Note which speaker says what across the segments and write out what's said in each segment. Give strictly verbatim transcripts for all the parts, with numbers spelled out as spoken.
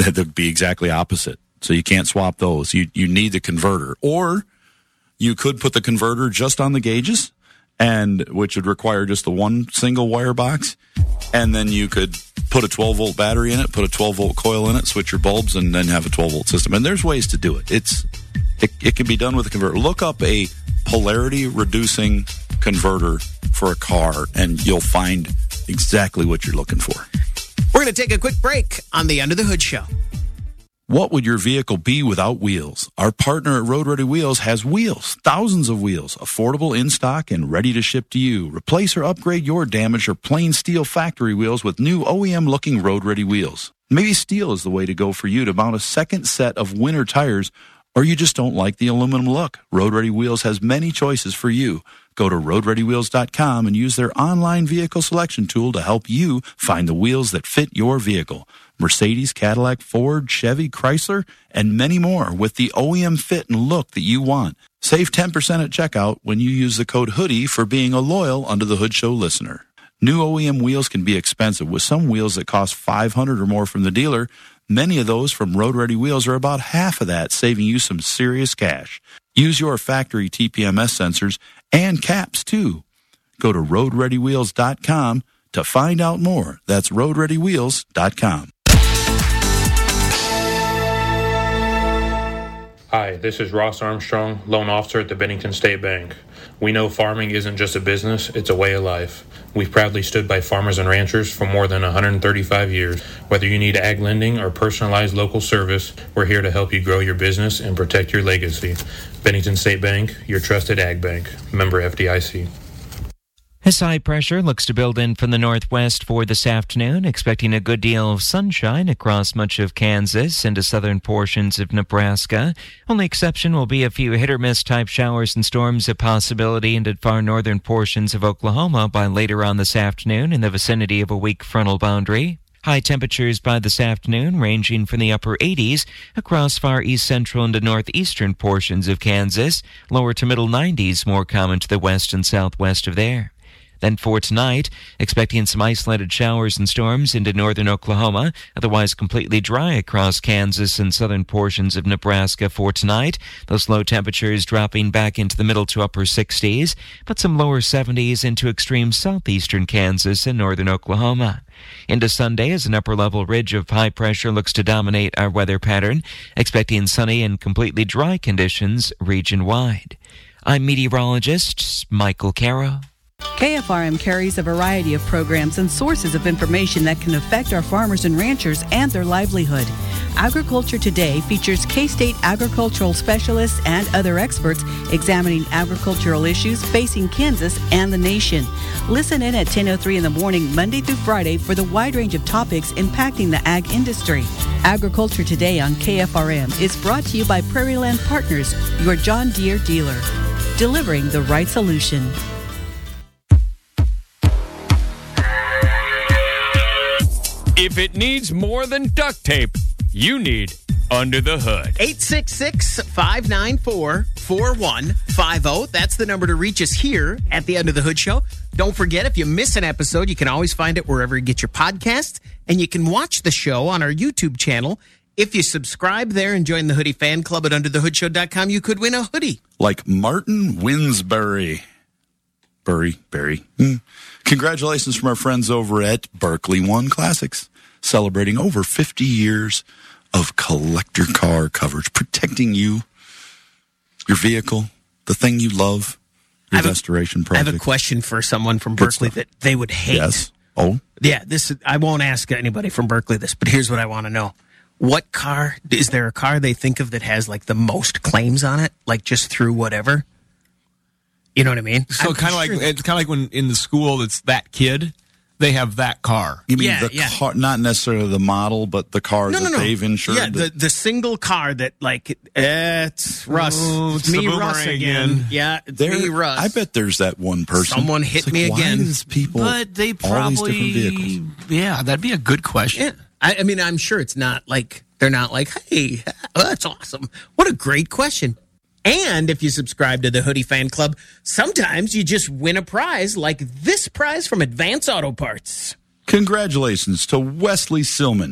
Speaker 1: that would be exactly opposite. So you can't swap those. You you need the converter. Or you could put the converter just on the gauges, and which would require just the one single wire box. And then you could put a twelve-volt battery in it, put a twelve-volt coil in it, switch your bulbs, and then have a twelve-volt system. And there's ways to do it. It's it, it can be done with a converter. Look up a polarity-reducing converter for a car, and you'll find exactly what you're looking for.
Speaker 2: We're going to take a quick break on the Under the Hood Show.
Speaker 1: What would your vehicle be without wheels? Our partner at Road Ready Wheels has wheels, thousands of wheels, affordable in stock and ready to ship to you. Replace or upgrade your damaged or plain steel factory wheels with new O E M-looking Road Ready wheels. Maybe steel is the way to go for you to mount a second set of winter tires, or you just don't like the aluminum look. Road Ready Wheels has many choices for you. Go to road ready wheels dot com and use their online vehicle selection tool to help you find the wheels that fit your vehicle. Mercedes, Cadillac, Ford, Chevy, Chrysler, and many more with the O E M fit and look that you want. Save ten percent at checkout when you use the code HOODIE for being a loyal Under the Hood Show listener. New O E M wheels can be expensive, with some wheels that cost five hundred dollars or more from the dealer. Many of those from Road Ready Wheels are about half of that, saving you some serious cash. Use your factory T P M S sensors and caps, too. Go to road ready wheels dot com to find out more. That's road ready wheels dot com.
Speaker 3: Hi, this is Ross Armstrong, loan officer at the Bennington State Bank. We know farming isn't just a business, it's a way of life. We've proudly stood by farmers and ranchers for more than one hundred thirty-five years. Whether you need ag lending or personalized local service, we're here to help you grow your business and protect your legacy. Bennington State Bank, your trusted ag bank. Member F D I C.
Speaker 4: As high pressure looks to build in from the northwest for this afternoon, expecting a good deal of sunshine across much of Kansas into southern portions of Nebraska. Only exception will be a few hit-or-miss type showers and storms, a possibility into far northern portions of Oklahoma by later on this afternoon in the vicinity of a weak frontal boundary. High temperatures by this afternoon ranging from the upper eighties across far east central into northeastern portions of Kansas. Lower to middle nineties more common to the west and southwest of there. Then for tonight, expecting some isolated showers and storms into northern Oklahoma, otherwise completely dry across Kansas and southern portions of Nebraska for tonight. Those low temperatures dropping back into the middle to upper sixties, but some lower seventies into extreme southeastern Kansas and northern Oklahoma. Into Sunday, as an upper-level ridge of high pressure looks to dominate our weather pattern, expecting sunny and completely dry conditions region-wide. I'm meteorologist Michael Caro.
Speaker 5: K F R M carries a variety of programs and sources of information that can affect our farmers and ranchers and their livelihood. Agriculture Today features K-State agricultural specialists and other experts examining agricultural issues facing Kansas and the nation. Listen in at ten oh three in the morning, Monday through Friday, for the wide range of topics impacting the ag industry. Agriculture Today on K F R M is brought to you by Prairie Land Partners, your John Deere dealer, delivering the right solution.
Speaker 6: If it needs more than duct tape, you need Under the Hood.
Speaker 2: eight six six, five nine four, four one five zero. That's the number to reach us here at the Under the Hood Show. Don't forget, if you miss an episode, you can always find it wherever you get your podcast, and you can watch the show on our YouTube channel. If you subscribe there and join the Hoodie fan club at under the hood show dot com, you could win a hoodie.
Speaker 1: Like Martin Winsberry. Burry, Berry. Mm. Congratulations from our friends over at Berkeley One Classics, celebrating over fifty years of collector car coverage, protecting you, your vehicle, the thing you love, your restoration project.
Speaker 2: I have a question for someone from Berkeley that they would hate.
Speaker 1: Yes. Oh?
Speaker 2: Yeah, this. I won't ask anybody from Berkeley this, but here's what I want to know. What car, is there a car they think of that has like the most claims on it? Like just through whatever? You know what I mean?
Speaker 7: So kind of like, it's kind of like when in the school it's that kid, they have that car.
Speaker 1: You mean
Speaker 2: yeah,
Speaker 1: the
Speaker 2: yeah.
Speaker 1: car, not necessarily the model, but the car
Speaker 2: no,
Speaker 1: that
Speaker 2: no, no.
Speaker 1: they've insured?
Speaker 2: Yeah, the, the single car that, like, eh, it's Russ.
Speaker 7: Oh, it's
Speaker 2: it's me,
Speaker 7: the
Speaker 2: Russ
Speaker 7: again.
Speaker 2: again. Yeah, it's
Speaker 1: there,
Speaker 2: me, Russ.
Speaker 1: I bet there's that one person.
Speaker 2: Someone hit
Speaker 1: like,
Speaker 2: me
Speaker 1: why
Speaker 2: again.
Speaker 1: Does people
Speaker 7: But they probably,
Speaker 1: all these different vehicles?
Speaker 7: Yeah, that'd be a good question.
Speaker 2: Yeah. I, I mean, I'm sure it's not like, they're not like, hey, that's awesome. What a great question. And if you subscribe to the Hoodie Fan Club, sometimes you just win a prize like this prize from Advance Auto Parts.
Speaker 1: Congratulations to Wesley Silman.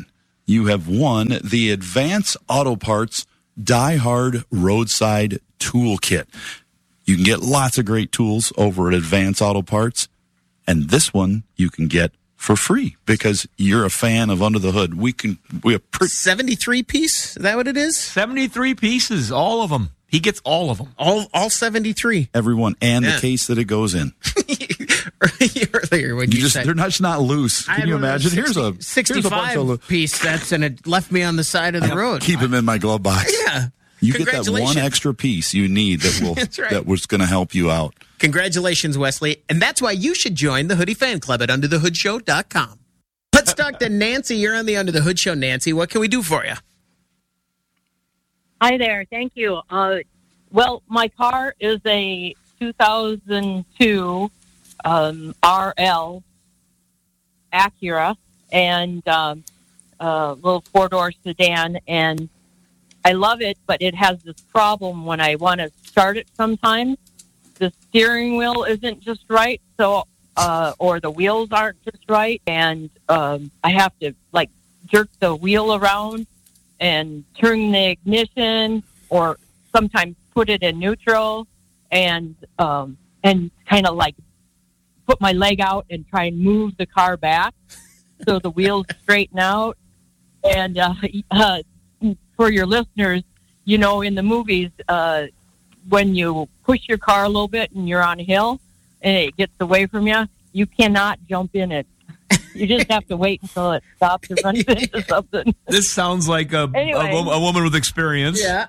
Speaker 1: you have won the Advance Auto Parts Die Hard Roadside Toolkit. You can get lots of great tools over at Advance Auto Parts, and this one you can get for free because you're a fan of Under the Hood. We can we have pre-
Speaker 2: seventy-three piece. Is that what it is?
Speaker 7: seventy-three pieces, all of them. He gets all of them.
Speaker 2: All all seventy-three.
Speaker 1: Everyone, and
Speaker 2: Yeah.
Speaker 1: the case that it goes in.
Speaker 2: Earlier when
Speaker 1: You
Speaker 2: you,
Speaker 1: just
Speaker 2: said
Speaker 1: they're not just not loose.
Speaker 2: I
Speaker 1: Can you
Speaker 2: had one of
Speaker 1: imagine?
Speaker 2: those
Speaker 1: Here's a
Speaker 2: sixty,
Speaker 1: here's a bunch
Speaker 2: sixty-five
Speaker 1: of loo-
Speaker 2: piece that's and it left me on the side of the road.
Speaker 1: Keep them in my glove box.
Speaker 2: Yeah.
Speaker 1: You get that one
Speaker 2: Congratulations.
Speaker 1: extra piece you need that will
Speaker 2: That's right.
Speaker 1: that was going to help you out.
Speaker 2: Congratulations, Wesley. And that's why you should join the Hoodie Fan Club at under the hood show dot com. Let's talk to Nancy. You're on the Under the Hood Show, Nancy. What can we do for you?
Speaker 8: Hi there. Thank you. Uh, well, my car is a two thousand two um, R L Acura and um, a little four-door sedan, and I love it, but it has this problem when I want to start it sometimes. The steering wheel isn't just right, so uh, or the wheels aren't just right, and um, I have to, like, jerk the wheel around and turn the ignition, or sometimes put it in neutral, and um, and kind of like put my leg out and try and move the car back so the wheels straighten out. And uh, uh, for your listeners, you know, in the movies, uh, when you push your car a little bit and you're on a hill and it gets away from you, you cannot jump in it. You just have to wait until it stops or runs into something.
Speaker 7: This sounds like a,
Speaker 8: Anyway.
Speaker 7: a, wo- a woman with experience.
Speaker 2: Yeah.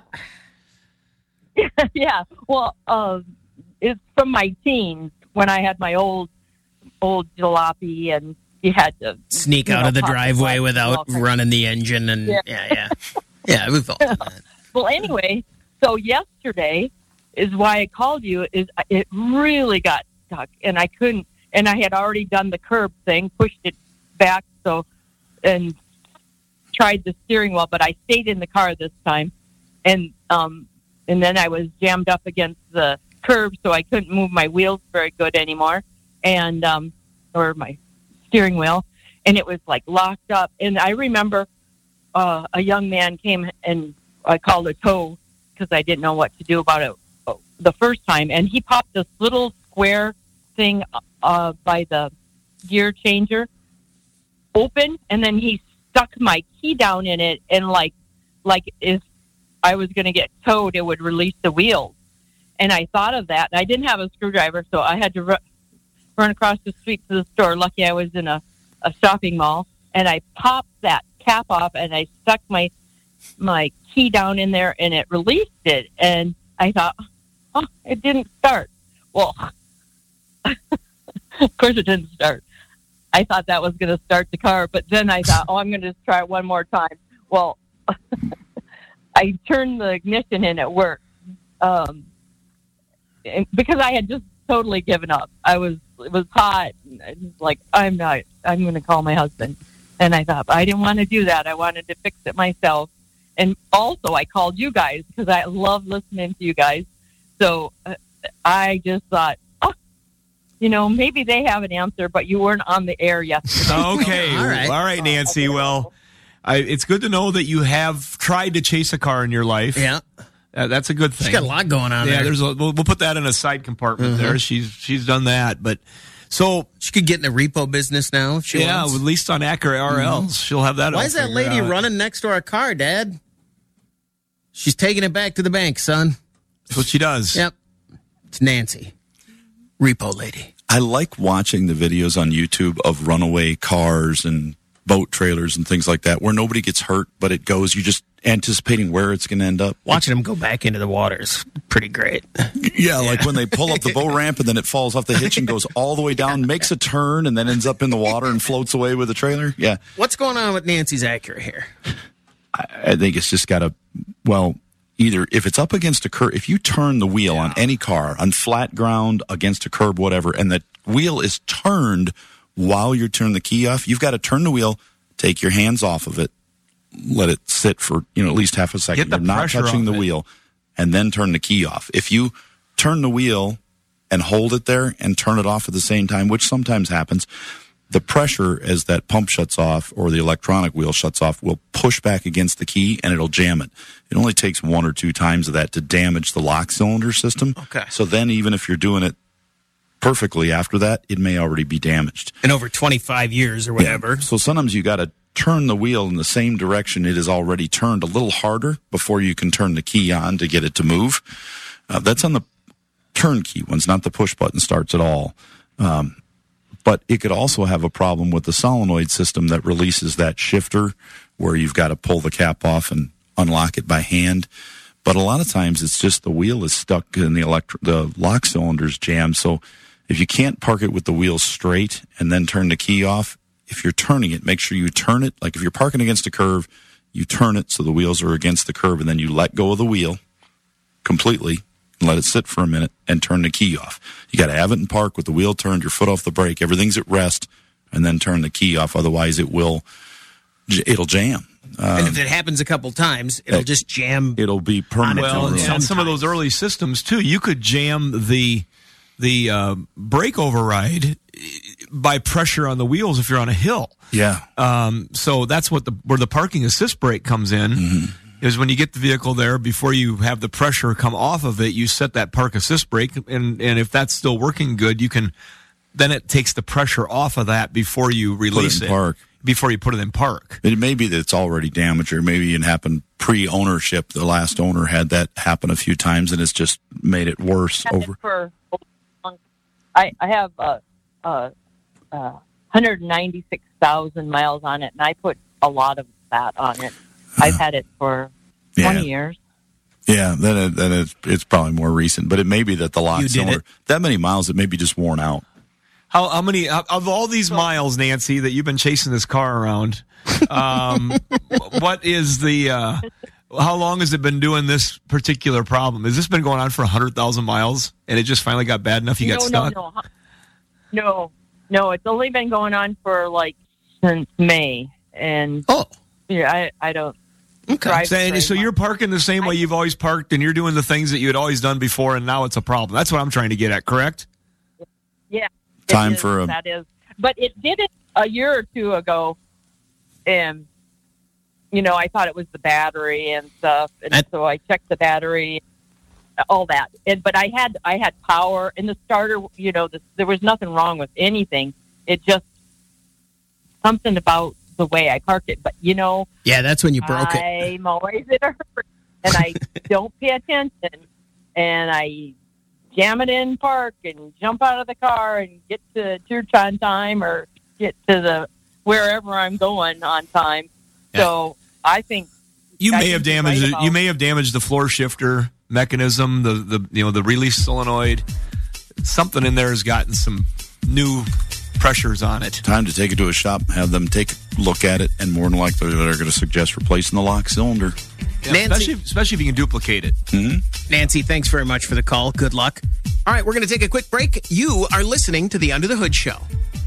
Speaker 8: Yeah, well, uh, it's from my teens when I had my old old jalopy, and you had to
Speaker 2: Sneak
Speaker 8: you
Speaker 2: out
Speaker 8: know,
Speaker 2: of the
Speaker 8: pop the
Speaker 2: driveway
Speaker 8: clutch and
Speaker 2: without
Speaker 8: all kinds of-
Speaker 2: running the engine. And yeah,
Speaker 8: Yeah.
Speaker 2: yeah. Yeah, we've all done that.
Speaker 8: Well, anyway, so yesterday is why I called you. Is it really got stuck, and I couldn't, and I had already done the curb thing, pushed it back, so and tried the steering wheel, but I stayed in the car this time, and um, and then I was jammed up against the curb, so I couldn't move my wheels very good anymore, and um, or my steering wheel, and it was like locked up, and I remember. Uh, a young man came and I called a tow because I didn't know what to do about it the first time. And he popped this little square thing uh, by the gear changer open, and then he stuck my key down in it. And like, like if I was going to get towed, it would release the wheels. And I thought of that. I didn't have a screwdriver, so I had to ru- run across the street to the store. Lucky I was in a, a shopping mall, and I popped that cap off, and I stuck my my key down in there, and it released it. And I thought, oh, it didn't start. Well, of course it didn't start. I thought that was going to start the car, but then I thought, oh, I'm going to just try it one more time. Well, I turned the ignition and it worked um, and because I had just totally given up. I was it was hot. And I was like, I'm not. I'm going to call my husband. And I thought, I didn't want to do that. I wanted to fix it myself. And also, I called you guys because I love listening to you guys. So uh, I just thought, oh, you know, maybe they have an answer, but you weren't on the air yesterday.
Speaker 7: Okay.
Speaker 2: All right.
Speaker 7: All right, Nancy. Well, I, it's good to know that you have tried to chase a car in your life.
Speaker 2: Yeah.
Speaker 7: Uh, that's a good thing.
Speaker 2: She's got a lot going on
Speaker 7: Yeah,
Speaker 2: there.
Speaker 7: there's a, we'll, we'll put that in a side compartment there. She's she's done that. But so,
Speaker 2: She could get in the repo business now if she
Speaker 7: yeah,
Speaker 2: wants.
Speaker 7: at least on Acura R Ls, she'll have that.
Speaker 2: Why
Speaker 7: all
Speaker 2: is that
Speaker 7: figured
Speaker 2: lady
Speaker 7: out.
Speaker 2: running next to our car, Dad? She's taking it back to the bank, son.
Speaker 7: That's what she does.
Speaker 2: Yep. It's Nancy. Repo lady.
Speaker 1: I like watching the videos on YouTube of runaway cars and boat trailers and things like that where nobody gets hurt, but it goes, you're just anticipating where it's going to end up.
Speaker 2: Watching them go back into the water is pretty great.
Speaker 1: Yeah, like when they pull up the bow ramp and then it falls off the hitch and goes all the way down, makes a turn, and then ends up in the water and floats away with the trailer. Yeah.
Speaker 2: What's going on with Nancy's Acura here?
Speaker 1: I, I think it's just got to, well, either if it's up against a curb, if you turn the wheel on any car, on flat ground, against a curb, whatever, and the wheel is turned while you're turning the key off, you've got to turn the wheel, take your hands off of it, let it sit for, you know, at least half a second.
Speaker 7: Get the
Speaker 1: You're not
Speaker 7: pressure
Speaker 1: touching
Speaker 7: off
Speaker 1: the
Speaker 7: it.
Speaker 1: wheel, and then turn the key off. If you turn the wheel and hold it there and turn it off at the same time, which sometimes happens, the pressure as that pump shuts off or the electronic wheel shuts off will push back against the key and it'll jam it. It only takes one or two times of that to damage the lock cylinder system.
Speaker 2: Okay.
Speaker 1: So then even if you're doing it perfectly after that, it may already be damaged.
Speaker 2: In over twenty-five years or whatever.
Speaker 1: Yeah. So sometimes you got to turn the wheel in the same direction it is already turned a little harder before you can turn the key on to get it to move. Uh, that's on the turn key ones, not the push button starts at all. Um, but it could also have a problem with the solenoid system that releases that shifter where you've got to pull the cap off and unlock it by hand. But a lot of times it's just the wheel is stuck in the electro- the lock cylinder's jammed. So if you can't park it with the wheel straight and then turn the key off, if you're turning it, make sure you turn it. Like if you're parking against a curve, you turn it so the wheels are against the curve, and then you let go of the wheel completely and let it sit for a minute and turn the key off. You got to have it in park with the wheel turned, your foot off the brake, everything's at rest, and then turn the key off. Otherwise, it will, it'll jam. Um,
Speaker 2: and if it happens a couple times, it'll
Speaker 1: it,
Speaker 2: just jam.
Speaker 1: It'll be permanent.
Speaker 7: Well, and
Speaker 2: Sometimes.
Speaker 7: some of those early systems too, you could jam the the uh, brake override by pressure on the wheels if you're on a hill.
Speaker 1: Yeah.
Speaker 7: Um, so that's what the where the parking assist brake comes in. Mm-hmm. Is when you get the vehicle there, before you have the pressure come off of it, you set that park assist brake, and and if that's still working good, you can. Then it takes the pressure off of that before you release
Speaker 1: Put it in
Speaker 7: it.
Speaker 1: park.
Speaker 7: Before you put it in park.
Speaker 1: It may be that it's already damaged, or maybe it happened pre-ownership. The last owner had that happen a few times, and it's just made it worse. Over.
Speaker 8: For, I, I have uh, uh, uh, one hundred ninety-six thousand miles on it, and I put a lot of that on it. Uh, I've had it for twenty
Speaker 1: yeah.
Speaker 8: years.
Speaker 1: Yeah, then, it, then it's, it's probably more recent. But it may be that the lock
Speaker 2: You did
Speaker 1: cylinder,
Speaker 2: it.
Speaker 1: that many miles, it may be just worn out.
Speaker 7: How, how many of all these miles, Nancy, that you've been chasing this car around? Um, what is the? Uh, how long has it been doing this particular problem? Has this been going on for a hundred thousand miles, and it just finally got bad enough you
Speaker 8: no,
Speaker 7: got stuck?
Speaker 8: No, no, no, no. It's only been going on for like since May, and
Speaker 2: Oh.
Speaker 8: yeah, I, I don't.
Speaker 2: Okay.
Speaker 8: drive
Speaker 7: So,
Speaker 8: very
Speaker 7: so
Speaker 8: much.
Speaker 7: you're parking the same way
Speaker 8: I-
Speaker 7: you've always parked, and you're doing the things that you had always done before, and now it's a problem. That's what I'm trying to get at. Correct?
Speaker 8: Yeah.
Speaker 1: Time
Speaker 8: it is,
Speaker 1: for a-
Speaker 8: that is, but it did it a year or two ago, and you know I thought it was the battery and stuff, and
Speaker 2: That-
Speaker 8: so I checked the battery, all that. And but I had I had power in the starter. You know, the, there was nothing wrong with anything. It just something about the way I parked it. But you know,
Speaker 2: Yeah, that's when you broke it.
Speaker 8: I'm always in a hurry, and I don't pay attention, and I jam it in park and jump out of the car and get to church on time or get to the wherever I'm going on time.
Speaker 2: Yeah.
Speaker 8: So I think
Speaker 7: You
Speaker 8: I
Speaker 7: may
Speaker 8: think
Speaker 7: have
Speaker 8: you're
Speaker 7: damaged
Speaker 8: right
Speaker 7: it.
Speaker 8: about-
Speaker 7: You may have damaged the floor shifter mechanism, the the you know the release solenoid. Something in there has gotten some new pressures on it.
Speaker 1: Time to take it to a shop, have them take a look at it, and more than likely they're going to suggest replacing the lock cylinder.
Speaker 7: Yeah,
Speaker 2: Nancy-
Speaker 7: especially, especially if you can duplicate it.
Speaker 2: Nancy, thanks very much for the call. Good luck. All right, we're going to take a quick break. You are listening to the Under the Hood Show.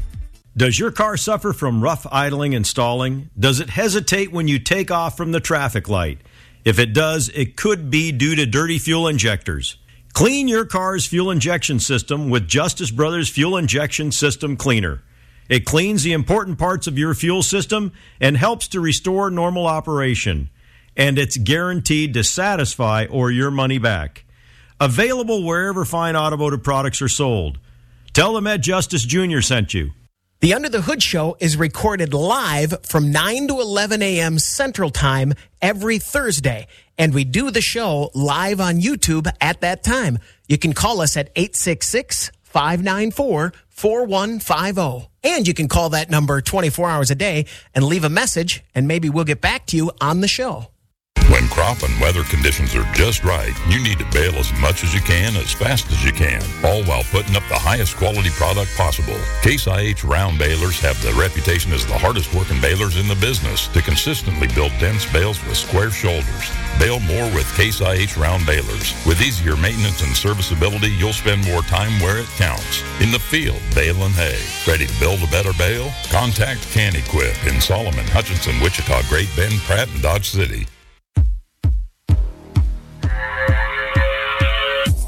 Speaker 9: Does your car suffer from rough idling and stalling? Does it hesitate when you take off from the traffic light? If it does, it could be due to dirty fuel injectors. Clean your car's fuel injection system with Justice Brothers Fuel Injection System Cleaner. It cleans the important parts of your fuel system and helps to restore normal operation. And it's guaranteed to satisfy or your money back. Available wherever fine automotive products are sold. Tell them Ed Justice Junior sent you.
Speaker 2: The Under the Hood Show is recorded live from nine to eleven a.m. Central Time every Thursday. And we do the show live on YouTube at that time. You can call us at eight six six, five nine four, four one five zero. And you can call that number twenty-four hours a day and leave a message, and maybe we'll get back to you on the show.
Speaker 10: When crop and weather conditions are just right, you need to bale as much as you can, as fast as you can, all while putting up the highest quality product possible. Case I H round balers have the reputation as the hardest working balers in the business to consistently build dense bales with square shoulders. Bale more with Case I H round balers. With easier maintenance and serviceability, you'll spend more time where it counts. In the field, baling hay. Ready to build a better bale? Contact Can Equip in Solomon, Hutchinson, Wichita, Great Bend, Pratt, and Dodge City.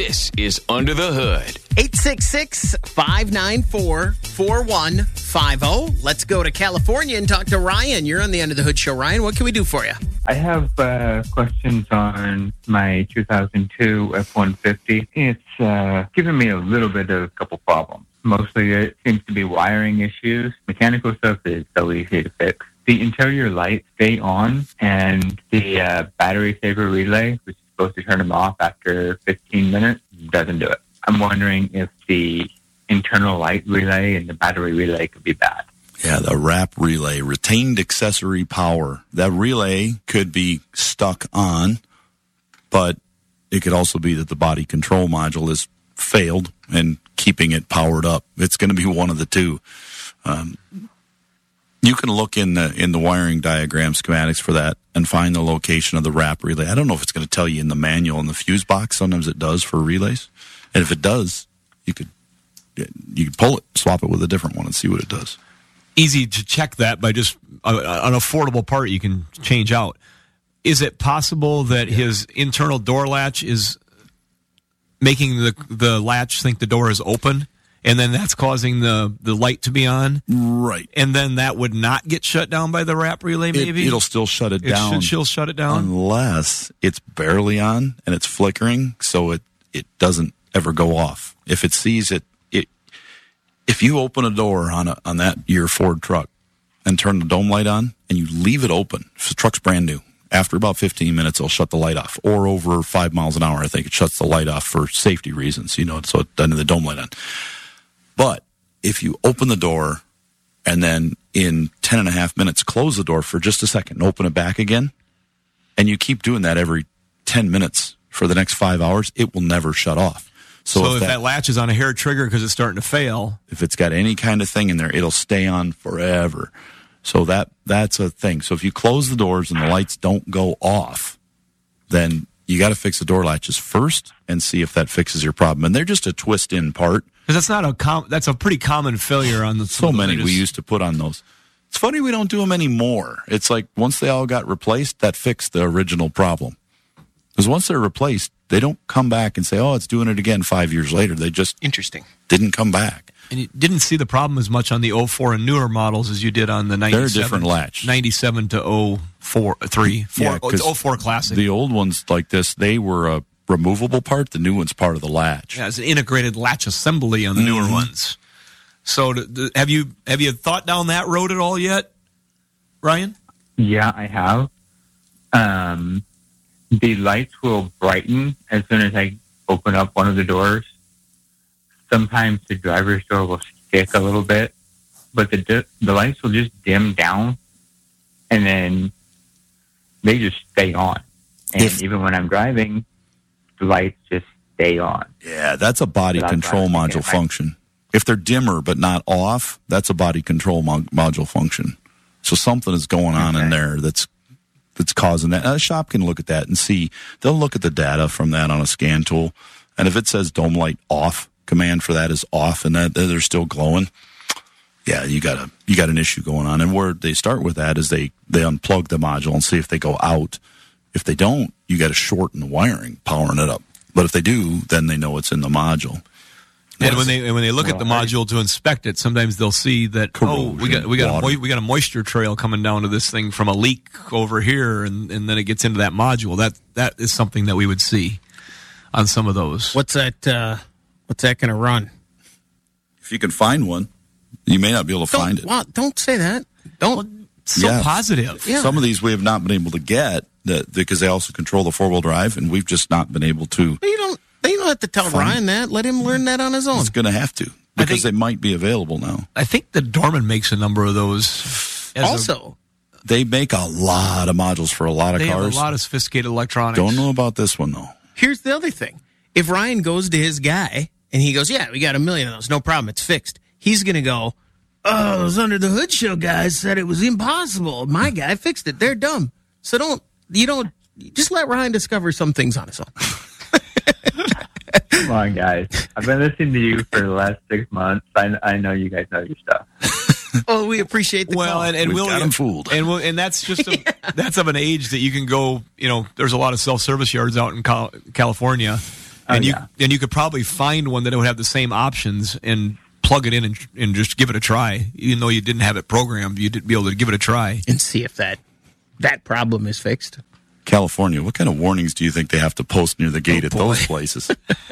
Speaker 6: This is Under the Hood.
Speaker 2: eight six six, five nine four, four one five zero. Let's go to California and talk to Ryan. You're on the Under the Hood show. Ryan, what can we do for you?
Speaker 11: I have uh, questions on my two thousand two F one fifty. It's uh, given me a little bit of a couple problems. Mostly it seems to be wiring issues. Mechanical stuff is so easy to fix. The interior lights stay on, and the uh, battery saver relay, which is supposed to turn them off after fifteen minutes, doesn't do it. I'm wondering if the internal light relay and the battery relay could be bad.
Speaker 1: Yeah, the R A P relay, retained accessory power. That relay could be stuck on, but it could also be that the body control module is failed and keeping it powered up. It's going to be one of the two. Um, you can look in the in the wiring diagram schematics for that and find the location of the R A P relay. I don't know if it's going to tell you in the manual in the fuse box. Sometimes it does for relays. And if it does, you could you could pull it, swap it with a different one and see what it does.
Speaker 7: Easy to check that by just uh, an affordable part you can change out. Is it possible that his internal door latch is making the the latch think the door is open, and then that's causing the, the light to be on?
Speaker 1: Right.
Speaker 7: And then that would not get shut down by the R A P relay, maybe?
Speaker 1: It, it'll still shut it,
Speaker 7: it
Speaker 1: down.
Speaker 7: Should still shut it down?
Speaker 1: Unless it's barely on and it's flickering, so it, it doesn't ever go off. If it sees it, it if you open a door on a, on that your Ford truck and turn the dome light on and you leave it open, if the truck's brand new, after about fifteen minutes, it'll shut the light off. Or over five miles an hour, I think it shuts the light off for safety reasons, you know, so it doesn't have the dome light on. But if you open the door and then in ten and a half minutes, close the door for just a second and open it back again, and you keep doing that every ten minutes for the next five hours, it will never shut off.
Speaker 7: So, so if, if that, that latch is on a hair trigger because it's starting to fail,
Speaker 1: if it's got any kind of thing in there, it'll stay on forever. So that that's a thing. So if you close the doors and the lights don't go off, then you got to fix the door latches first and see if that fixes your problem. And they're just a twist-in part.
Speaker 7: Because that's not a com- that's a pretty common failure on the.
Speaker 1: So many we used to put on those. It's funny we don't do them anymore. It's like once they all got replaced, that fixed the original problem. Because once they're replaced, they don't come back and say, oh, it's doing it again five years later. They just
Speaker 2: Interesting.
Speaker 1: didn't come back.
Speaker 7: And you didn't see the problem as much on the oh four and newer models as you did on the ninety-seven.
Speaker 1: They're a different latch.
Speaker 7: ninety-seven to oh four, three, four,
Speaker 1: Yeah,
Speaker 7: oh, it's oh four Classic.
Speaker 1: The old ones like this, they were a removable part. The new one's part of the latch.
Speaker 7: Yeah, it's an integrated latch assembly on the newer
Speaker 1: Mm-hmm.
Speaker 7: ones. So th- th- have you have you thought down that road at all yet, Ryan?
Speaker 11: Yeah, I have. Um, the lights will brighten as soon as I open up one of the doors. Sometimes the driver's door will stick a little bit, but the di- the lights will just dim down, and then they just stay on. And
Speaker 1: If-
Speaker 11: even when I'm driving, the lights just stay on.
Speaker 1: Yeah, that's a body
Speaker 11: But I'm
Speaker 1: control
Speaker 11: driving,
Speaker 1: module
Speaker 11: yeah, I-
Speaker 1: function. If they're dimmer but not off, that's a body control mo- module function. So something is going on in
Speaker 11: Okay.
Speaker 1: there that's that's causing that. And a shop can look at that and see. They'll look at the data from that on a scan tool, and if it says dome light off, command for that is off, and that they're still glowing, yeah, you got a you got an issue going on. And where they start with that is they they unplug the module and see if they go out. If they don't, you got to shorten the wiring, powering it up. But if they do, then they know it's in the module.
Speaker 7: And when they and when they look at the module to inspect it, sometimes they'll see that oh, we got we got a,
Speaker 1: water.
Speaker 7: mo- we got a moisture trail coming down to this thing from a leak over here, and, and then it gets into that module. That that is something that we would see on some of those.
Speaker 2: What's that? Uh, what's that going to run?
Speaker 1: If you can find one, you may not be able to
Speaker 2: Don't,
Speaker 1: find it.
Speaker 2: Wow, don't say that. Don't.
Speaker 7: So
Speaker 1: Yeah.
Speaker 7: positive.
Speaker 2: Yeah.
Speaker 1: Some of these we have not been able to get that because they also control the four wheel drive, and we've just not been able to.
Speaker 2: You don't. You don't have to tell
Speaker 1: Fine.
Speaker 2: Ryan that. Let him learn that on his own.
Speaker 1: It's going to have to because
Speaker 7: think-
Speaker 1: they might be available now.
Speaker 7: I think the Dorman makes a number of those. as a-
Speaker 2: Also,
Speaker 1: They make a lot of modules for a lot of
Speaker 7: they have
Speaker 1: cars.
Speaker 7: a lot of sophisticated electronics.
Speaker 1: Don't know about this one though.
Speaker 2: here's the other thing. If Ryan goes to his guy and he goes, yeah, we got a million of those. No problem. It's fixed. He's going to go, oh, those Under the Hood show guys said it was impossible. My guy fixed it. They're dumb. So don't, you don't, just let Ryan discover some things on his own.
Speaker 11: Come on, guys. I've been listening to you for the last six months. I, I know you guys know your stuff.
Speaker 2: Oh, we appreciate the
Speaker 7: Well,
Speaker 2: call.
Speaker 7: and, and
Speaker 1: We've
Speaker 7: we'll
Speaker 1: got 'em fooled.
Speaker 7: and we'll, and that's just a, that's of an age that you can go. You know, there's a lot of self service yards out in Cal- California. And
Speaker 11: oh,
Speaker 7: you
Speaker 11: yeah.
Speaker 7: and you could probably find one that would have the same options and plug it in and, and just give it a try. Even though you didn't have it programmed, you'd be able to give it a try.
Speaker 2: And see if that that problem is fixed.
Speaker 1: California, what kind of warnings do you think they have to post near the gate
Speaker 7: Oh,
Speaker 1: at
Speaker 7: boy.
Speaker 1: those places?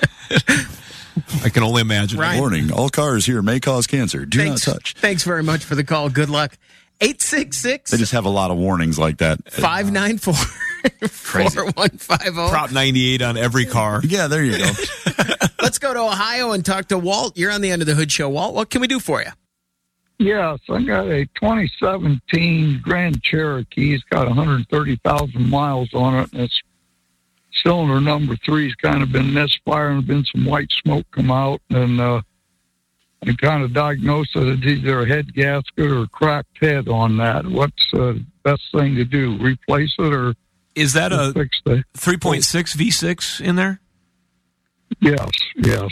Speaker 7: I can only imagine.
Speaker 2: Right.
Speaker 1: Warning, all cars here may cause cancer. Do
Speaker 2: Thanks,
Speaker 1: not touch.
Speaker 2: Thanks very much for the call. Good luck. eight six six,
Speaker 1: They just have a lot of warnings like that.
Speaker 2: five nine four, four one five zero.
Speaker 7: Prop ninety-eight on every car.
Speaker 1: Yeah, there you go.
Speaker 2: Let's go to Ohio and talk to Walt. You're on the End of the Hood Show. Walt, what can we do for you?
Speaker 12: Yes, I got a twenty seventeen Grand Cherokee. It's got one hundred thirty thousand miles on it, and it's cylinder number three's kind of been misfiring, been some white smoke come out, and uh, I kind of diagnosed that it's either a head gasket or a cracked head on that. What's the best thing to do? Replace it or
Speaker 7: Is that a
Speaker 12: fix the
Speaker 7: three point six V six in there?
Speaker 12: Yes, yes.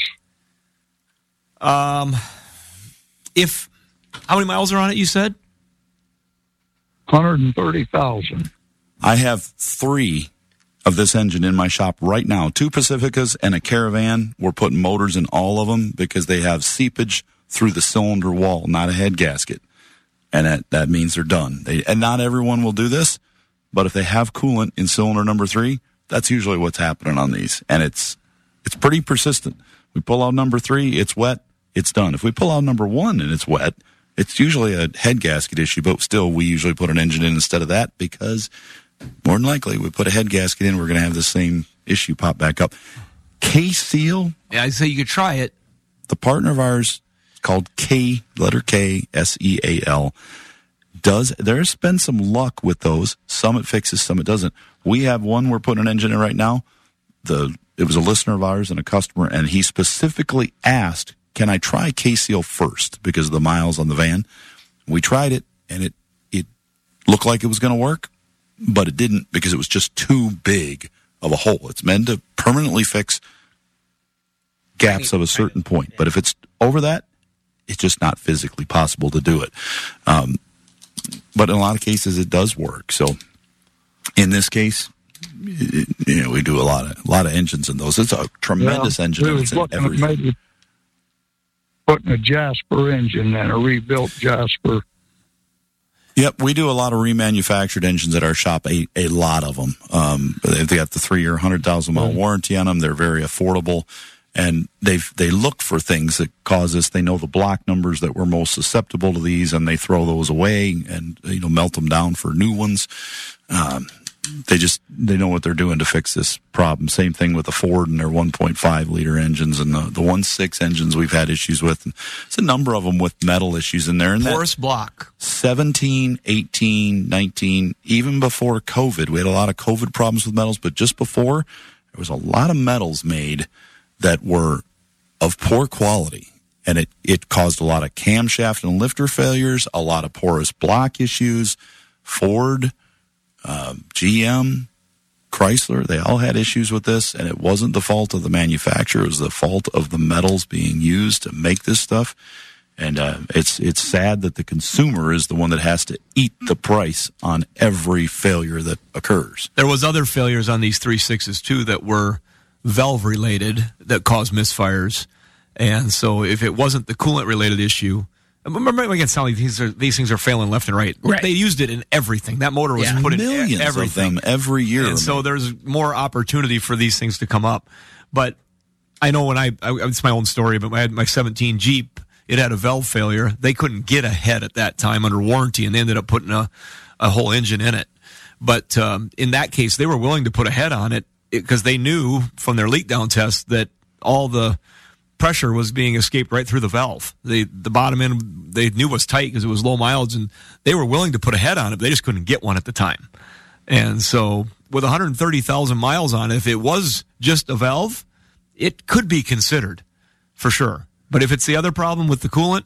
Speaker 7: Um, if how many miles are on it? You said
Speaker 12: one hundred thirty thousand.
Speaker 1: I have three of this engine in my shop right now. Two Pacificas and a Caravan. We're putting motors in all of them because they have seepage through the cylinder wall, not a head gasket. And that, that means they're done. They, and not everyone will do this, but if they have coolant in cylinder number three, that's usually what's happening on these. And it's it's pretty persistent. We pull out number three, it's wet, it's done. If we pull out number one and it's wet, it's usually a head gasket issue, but still we usually put an engine in instead of that because more than likely we put a head gasket in, we're going to have the same issue pop back up. K-Seal.
Speaker 7: Yeah, I'd say you could try it.
Speaker 1: The partner of ours called K, letter K, S E A L. Does, there's been some luck with those. Some it fixes, some it doesn't. We have one we're putting an engine in right now. The It was a listener of ours and a customer, and he specifically asked, can I try K-Seal first because of the miles on the van? We tried it, and it, it looked like it was going to work, but it didn't because it was just too big of a hole. It's meant to permanently fix gaps of a certain point, but if it's over that, it's just not physically possible to do it. Um, but in a lot of cases, it does work. So in this case, it, you know, we do a lot of a lot of engines in those. It's a tremendous
Speaker 12: Yeah,
Speaker 1: engine.
Speaker 12: we
Speaker 1: And
Speaker 12: was
Speaker 1: it's in
Speaker 12: looking at
Speaker 1: everything.
Speaker 12: maybe putting a Jasper engine in, a rebuilt Jasper.
Speaker 1: Yep, we do a lot of remanufactured engines at our shop, a, a lot of them. Um, they got the three-year, one hundred thousand mile warranty on them. They're very affordable, and they they look for things that cause us. They know the block numbers that were most susceptible to these, and they throw those away and you know melt them down for new ones. Um, they just they know what they're doing to fix this problem. Same thing with the Ford and their one point five liter engines and the the one point six engines we've had issues with. It's a number of them with metal issues in there. And
Speaker 7: Porous block.
Speaker 1: seventeen, eighteen, nineteen, even before COVID. We had a lot of COVID problems with metals, but just before, there was a lot of metals made that were of poor quality. And it, it caused a lot of camshaft and lifter failures, a lot of porous block issues. Ford, uh, G M, Chrysler, they all had issues with this, and it wasn't the fault of the manufacturer. It was the fault of the metals being used to make this stuff. And uh, it's it's sad that the consumer is the one that has to eat the price on every failure that occurs.
Speaker 7: There was other failures on these three sixes too that were valve related that caused misfires, and so if it wasn't the coolant related issue, remember again, sound like these are these things are failing left and right.
Speaker 2: Right.
Speaker 7: They used it in everything. That motor was
Speaker 2: Yeah.
Speaker 7: put in e-
Speaker 1: Millions
Speaker 7: everything
Speaker 1: of them every year.
Speaker 7: and so there's more opportunity for these things to come up. But I know when I, I it's my own story, but I had my seventeen Jeep. It had a valve failure. They couldn't get a head at that time under warranty, and they ended up putting a, a whole engine in it. But um, in that case, they were willing to put a head on it because they knew from their leak down test that all the pressure was being escaped right through the valve. They, the bottom end they knew was tight because it was low mileage, and they were willing to put a head on it, but they just couldn't get one at the time. And so with one hundred thirty thousand miles on it, if it was just a valve, it could be considered for sure. But if it's the other problem with the coolant,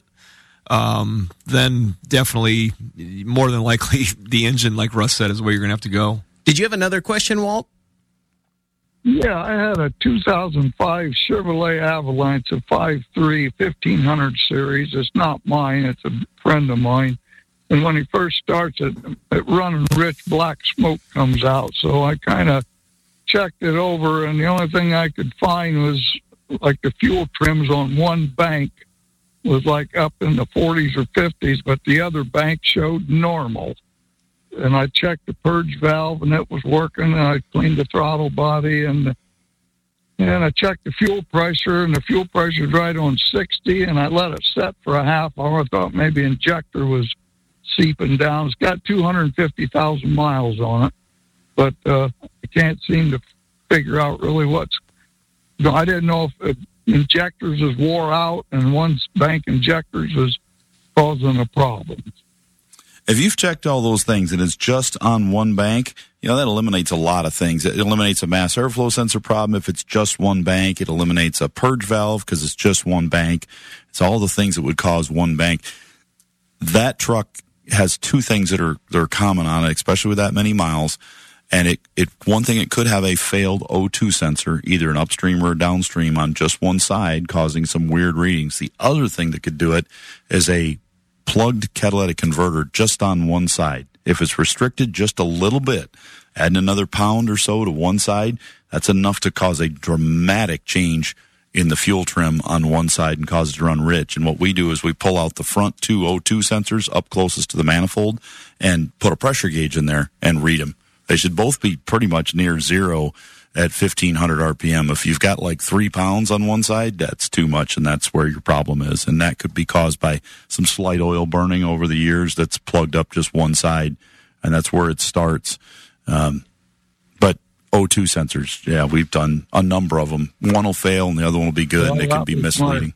Speaker 7: um, then definitely, more than likely, the engine, like Russ said, is where you're going to have to go.
Speaker 2: Did you have another question, Walt?
Speaker 12: Yeah, I had a two thousand five Chevrolet Avalanche, a five three fifteen hundred series. It's not mine. It's a friend of mine. And when he first starts it, it running rich black smoke comes out. So I kind of checked it over, and the only thing I could find was like the fuel trims on one bank was like up in the forties or fifties, but the other bank showed normal. And I checked the purge valve, and it was working, and I cleaned the throttle body, and and I checked the fuel pressure, and the fuel pressure was right on sixty, and I let it set for a half hour. I thought maybe injector was seeping down. It's got two hundred fifty thousand miles on it, but uh, I can't seem to figure out really what's... No, I didn't know if uh, injectors was wore out, and one bank injectors was causing a problem.
Speaker 1: If you've checked all those things and it's just on one bank, you know, that eliminates a lot of things. It eliminates a mass airflow sensor problem. If it's just one bank, it eliminates a purge valve because it's just one bank. It's all the things that would cause one bank. That truck has two things that are, that are common on it, especially with that many miles. And it, it, one thing, it could have a failed O two sensor, either an upstream or a downstream on just one side, causing some weird readings. The other thing that could do it is a plugged catalytic converter just on one side. If it's restricted just a little bit, adding another pound or so to one side, that's enough to cause a dramatic change in the fuel trim on one side and cause it to run rich. And what we do is we pull out the front two O two sensors up closest to the manifold and put a pressure gauge in there and read them. They should both be pretty much near zero at fifteen hundred R P M. If you've got like three pounds on one side, that's too much, and that's where your problem is. And that could be caused by some slight oil burning over the years that's plugged up just one side, and that's where it starts. Um, but O two sensors, yeah, we've done a number of them. One will fail, and the other one will be good, well, and it can be misleading.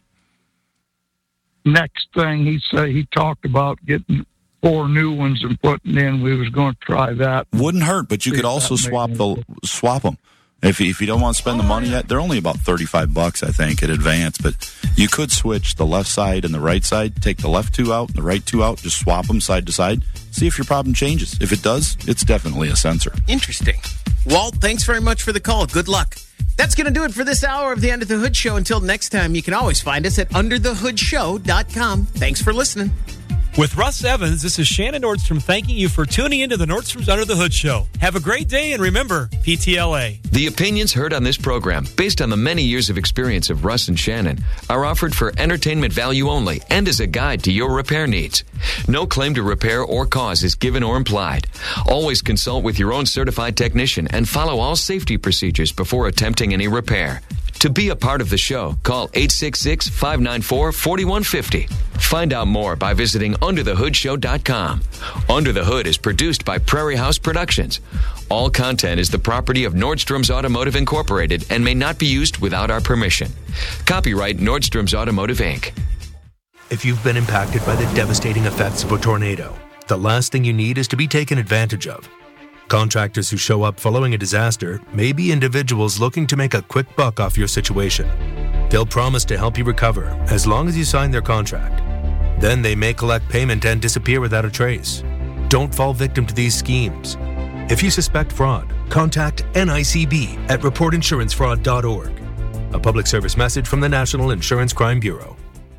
Speaker 12: Next thing he said, he talked about getting four new ones and putting in. We was going to try that.
Speaker 1: Wouldn't hurt, but you could also swap the swap them. If you, if you don't want to spend the money yet, they're only about thirty-five bucks, I think, at Advance. But you could switch the left side and the right side. Take the left two out and the right two out. Just swap them side to side. See if your problem changes. If it does, it's definitely a sensor.
Speaker 2: Interesting. Walt, thanks very much for the call. Good luck. That's going to do it for this hour of the Under the Hood Show. Until next time, you can always find us at under the hood show dot com. Thanks for listening.
Speaker 13: With Russ Evans, this is Shannon Nordstrom thanking you for tuning into the Nordstrom's Under the Hood Show. Have a great day, and remember, P T L A.
Speaker 14: The opinions heard on this program, based on the many years of experience of Russ and Shannon, are offered for entertainment value only and as a guide to your repair needs. No claim to repair or cause is given or implied. Always consult with your own certified technician and follow all safety procedures before attempting any repair. To be a part of the show, call eight six six, five nine four, four one five zero. Find out more by visiting under the hood show dot com. Under the Hood is produced by Prairie House Productions. All content is the property of Nordstrom's Automotive Incorporated and may not be used without our permission. Copyright Nordstrom's Automotive, Incorporated.
Speaker 15: If you've been impacted by the devastating effects of a tornado, the last thing you need is to be taken advantage of. Contractors who show up following a disaster may be individuals looking to make a quick buck off your situation. They'll promise to help you recover as long as you sign their contract. Then they may collect payment and disappear without a trace. Don't fall victim to these schemes. If you suspect fraud, contact N I C B at report insurance fraud dot org. A public service message from the National Insurance Crime Bureau.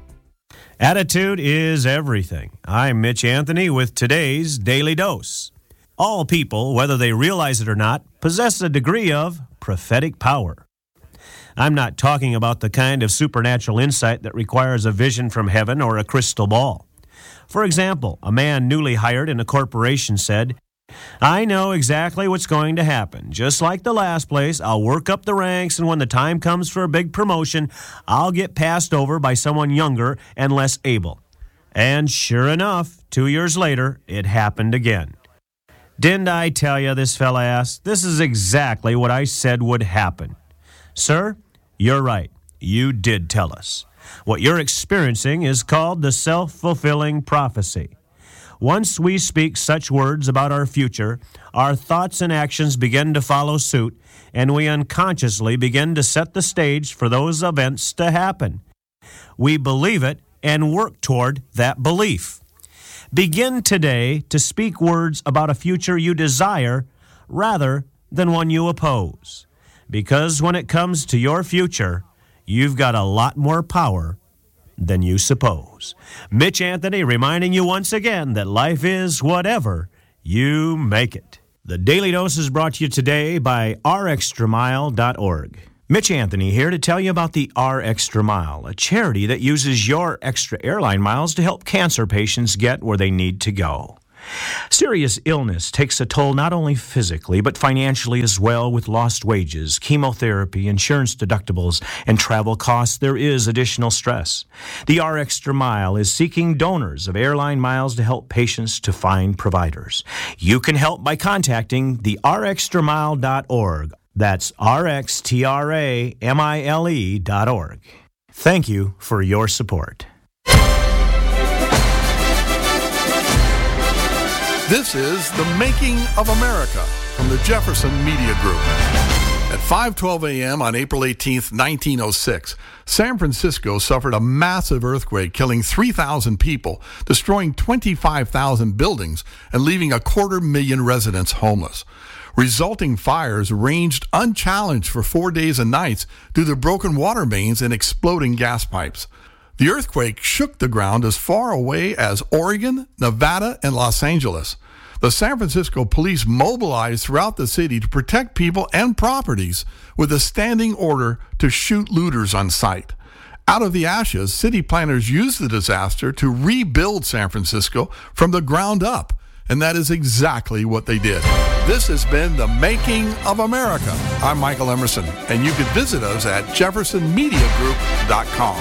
Speaker 16: Attitude is everything. I'm Mitch Anthony with today's Daily Dose. All people, whether they realize it or not, possess a degree of prophetic power. I'm not talking about the kind of supernatural insight that requires a vision from heaven or a crystal ball. For example, a man newly hired in a corporation said, "I know exactly what's going to happen. Just like the last place, I'll work up the ranks, and when the time comes for a big promotion, I'll get passed over by someone younger and less able." And sure enough, two years later, it happened again. "Didn't I tell you?" this fella asked. "This is exactly what I said would happen." Sir, you're right. You did tell us. What you're experiencing is called the self-fulfilling prophecy. Once we speak such words about our future, our thoughts and actions begin to follow suit, and we unconsciously begin to set the stage for those events to happen. We believe it and work toward that belief. Begin today to speak words about a future you desire rather than one you oppose. Because when it comes to your future, you've got a lot more power than you suppose. Mitch Anthony reminding you once again that life is whatever you make it. The Daily Dose is brought to you today by r extra mile dot org. Mitch Anthony here to tell you about the R Extra Mile, a charity that uses your extra airline miles to help cancer patients get where they need to go. Serious illness takes a toll not only physically, but financially as well, with lost wages, chemotherapy, insurance deductibles, and travel costs. There is additional stress. The R Extra Mile is seeking donors of airline miles to help patients to find providers. You can help by contacting the r extra mile dot org. That's R X T R A M I L E dot org. Thank you for your support.
Speaker 17: This is The Making of America from the Jefferson Media Group. At five twelve a.m. on April eighteenth, nineteen oh six, San Francisco suffered a massive earthquake, killing three thousand people, destroying twenty-five thousand buildings, and leaving a quarter million residents homeless. Resulting fires raged unchallenged for four days and nights due to broken water mains and exploding gas pipes. The earthquake shook the ground as far away as Oregon, Nevada, and Los Angeles. The San Francisco police mobilized throughout the city to protect people and properties with a standing order to shoot looters on sight. Out of the ashes, city planners used the disaster to rebuild San Francisco from the ground up. And that is exactly what they did. This has been The Making of America. I'm Michael Emerson, and you can visit us at jefferson media group dot com.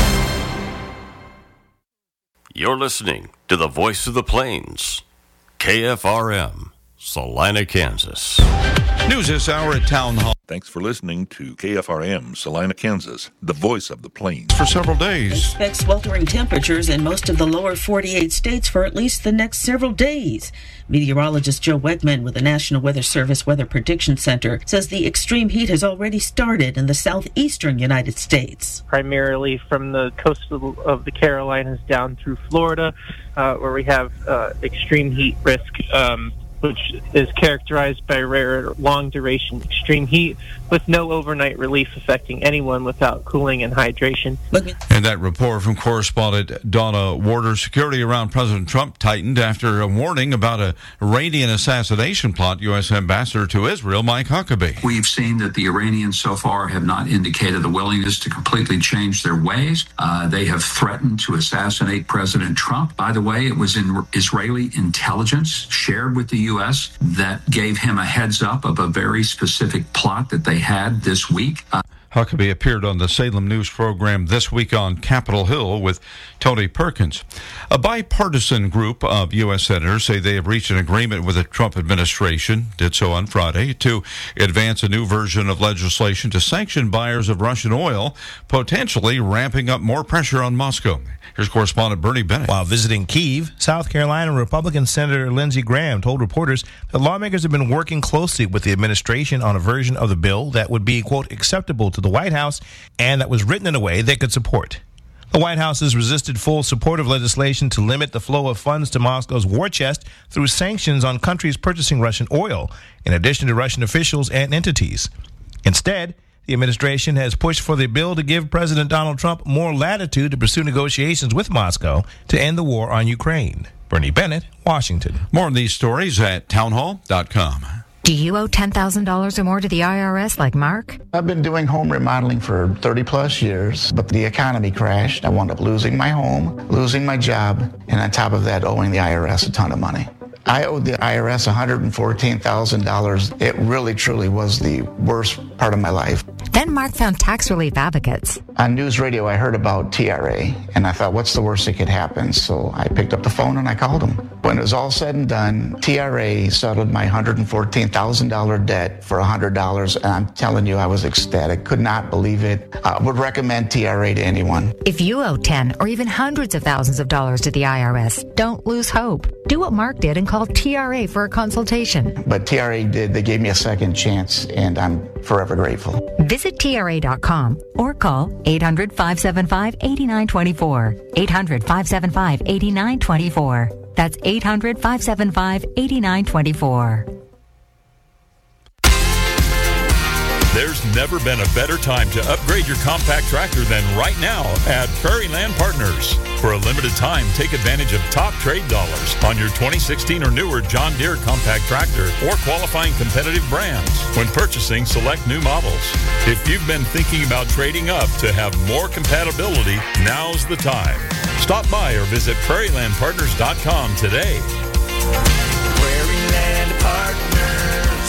Speaker 18: You're listening to the Voice of the Plains, K F R M, Salina, Kansas.
Speaker 10: News this hour at Town Hall. Thanks for listening to K F R M, Salina, Kansas, the voice of the plains. For several days.
Speaker 19: Expect sweltering temperatures in most of the lower forty-eight states for at least the next several days. Meteorologist Joe Wegman with the National Weather Service Weather Prediction Center says the extreme heat has already started in the southeastern United States.
Speaker 20: Primarily from the coast of, of the Carolinas down through Florida, uh, where we have uh, extreme heat risk, um, which is characterized by rare, long-duration extreme heat with no overnight relief affecting anyone without cooling and hydration.
Speaker 10: And that report from correspondent Donna Warder. Security around President Trump tightened after a warning about a Iranian assassination plot. U S Ambassador to Israel, Mike Huckabee.
Speaker 21: We've seen that the Iranians so far have not indicated a willingness to completely change their ways. Uh, they have threatened to assassinate President Trump. By the way, it was in Israeli intelligence shared with the U S that gave him a heads up of a very specific plot that they had this week. Uh,
Speaker 10: Huckabee appeared on the Salem News program This Week on Capitol Hill with Tony Perkins. A bipartisan group of U S senators say they have reached an agreement with the Trump administration, did so on Friday, to advance a new version of legislation to sanction buyers of Russian oil, potentially ramping up more pressure on Moscow. Here's correspondent Bernie Bennett.
Speaker 22: While visiting Kyiv, South Carolina, Republican Senator Lindsey Graham told reporters that lawmakers have been working closely with the administration on a version of the bill that would be, quote, acceptable to the White House and that was written in a way they could support. The White House has resisted full support of legislation to limit the flow of funds to Moscow's war chest through sanctions on countries purchasing Russian oil, in addition to Russian officials and entities. Instead, the administration has pushed for the bill to give President Donald Trump more latitude to pursue negotiations with Moscow to end the war on Ukraine. Bernie Bennett, Washington.
Speaker 10: More on these stories at townhall dot com.
Speaker 23: Do you owe ten thousand dollars or more to the I R S like Mark?
Speaker 24: I've been doing home remodeling for thirty plus years, but the economy crashed. I wound up losing my home, losing my job, and on top of that, owing the I R S a ton of money. I owed the I R S one hundred fourteen thousand dollars. It really, truly was the worst part of my life.
Speaker 23: Then Mark found Tax Relief Advocates.
Speaker 24: On news radio, I heard about T R A, and I thought, what's the worst that could happen? So I picked up the phone and I called them. When it was all said and done, T R A settled my one hundred fourteen thousand dollars debt for one hundred dollars, and I'm telling you, I was ecstatic. Could not believe it. I would recommend T R A to anyone.
Speaker 23: If you owe ten or even hundreds of thousands of dollars to the I R S, don't lose hope. Do what Mark did and call T R A for a consultation.
Speaker 24: But T R A did. They gave me a second chance, and I'm forever grateful.
Speaker 23: Visit T R A dot com or call eight hundred, five seven five, eight nine two four. eight hundred, five seven five, eight nine two four. That's eight hundred, five seven five, eight nine two four.
Speaker 10: There's never been a better time to upgrade your compact tractor than right now at Prairie Land Partners. For a limited time, take advantage of top trade dollars on your twenty sixteen or newer John Deere compact tractor or qualifying competitive brands when purchasing select new models. If you've been thinking about trading up to have more compatibility, now's the time. Stop by or visit prairie land partners dot com today.
Speaker 3: Prairie Land Partners.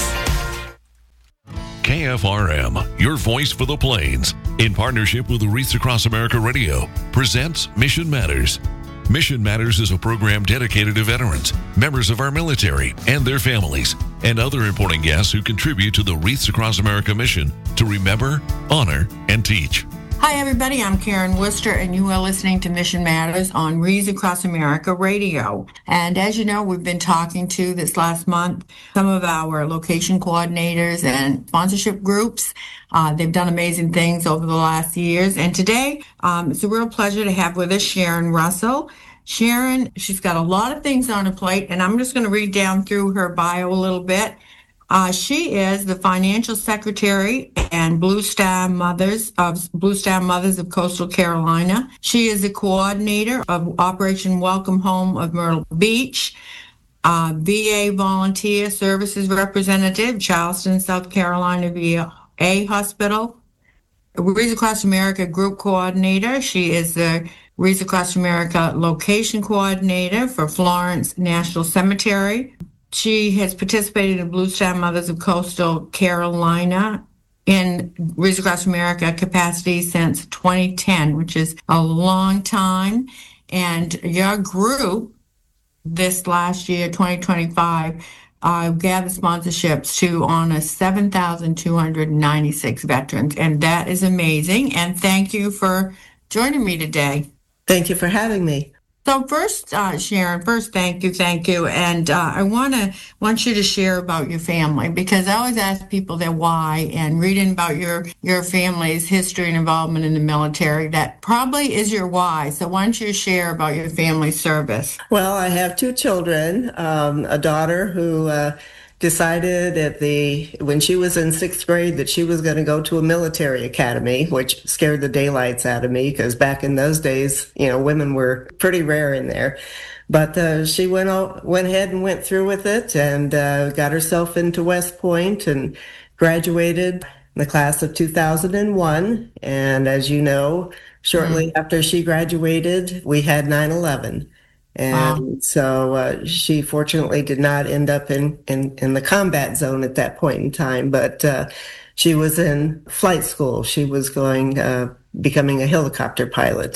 Speaker 4: K F R M, your voice for the plains, in partnership with the Wreaths Across America Radio, presents Mission Matters. Mission Matters is a program dedicated to veterans, members of our military, and their families, and other important guests who contribute to the Wreaths Across America mission to remember, honor, and teach.
Speaker 5: Hi, everybody. I'm Karen Worcester, and you are listening to Mission Matters on Wreaths Across America Radio. And as you know, we've been talking to this last month some of our location coordinators and sponsorship groups. Uh, they've done amazing things over the last years. And today, um, it's a real pleasure to have with us Sharon Russell. Sharon, she's got a lot of things on her plate, and I'm just going to read down through her bio a little bit. Uh, she is the financial secretary and Blue Star Mothers of Blue Star Mothers of Coastal Carolina. She is the coordinator of Operation Welcome Home of Myrtle Beach, uh, V A Volunteer Services Representative, Charleston, South Carolina V A Hospital, Wreaths Across America Group Coordinator. She is the Wreaths Across America Location Coordinator for Florence National Cemetery. She has participated in Blue Star Mothers of Coastal Carolina in Wreaths Across America capacity since twenty ten, which is a long time. And your group this last year, twenty twenty-five, uh, gathered sponsorships to honor seven thousand two hundred ninety-six veterans. And that is amazing. And thank you for joining me today.
Speaker 8: Thank you for having me.
Speaker 5: So first, uh, Sharon, first, thank you, thank you. And uh, I want to want you to share about your family, because I always ask people their why, and reading about your, your family's history and involvement in the military, that probably is your why. So why don't you share about your family's service?
Speaker 8: Well, I have two children, um, a daughter who uh, decided at the when she was in sixth grade that she was going to go to a military academy, which scared the daylights out of me, because back in those days, you know, women were pretty rare in there. But uh, she went out, went ahead and went through with it, and uh, got herself into West Point and graduated in the class of two thousand one. And as you know, shortly mm-hmm. after she graduated, we had nine eleven. And wow. so uh, she fortunately did not end up in, in, in the combat zone at that point in time, but uh, she was in flight school. She was going, uh, becoming a helicopter pilot.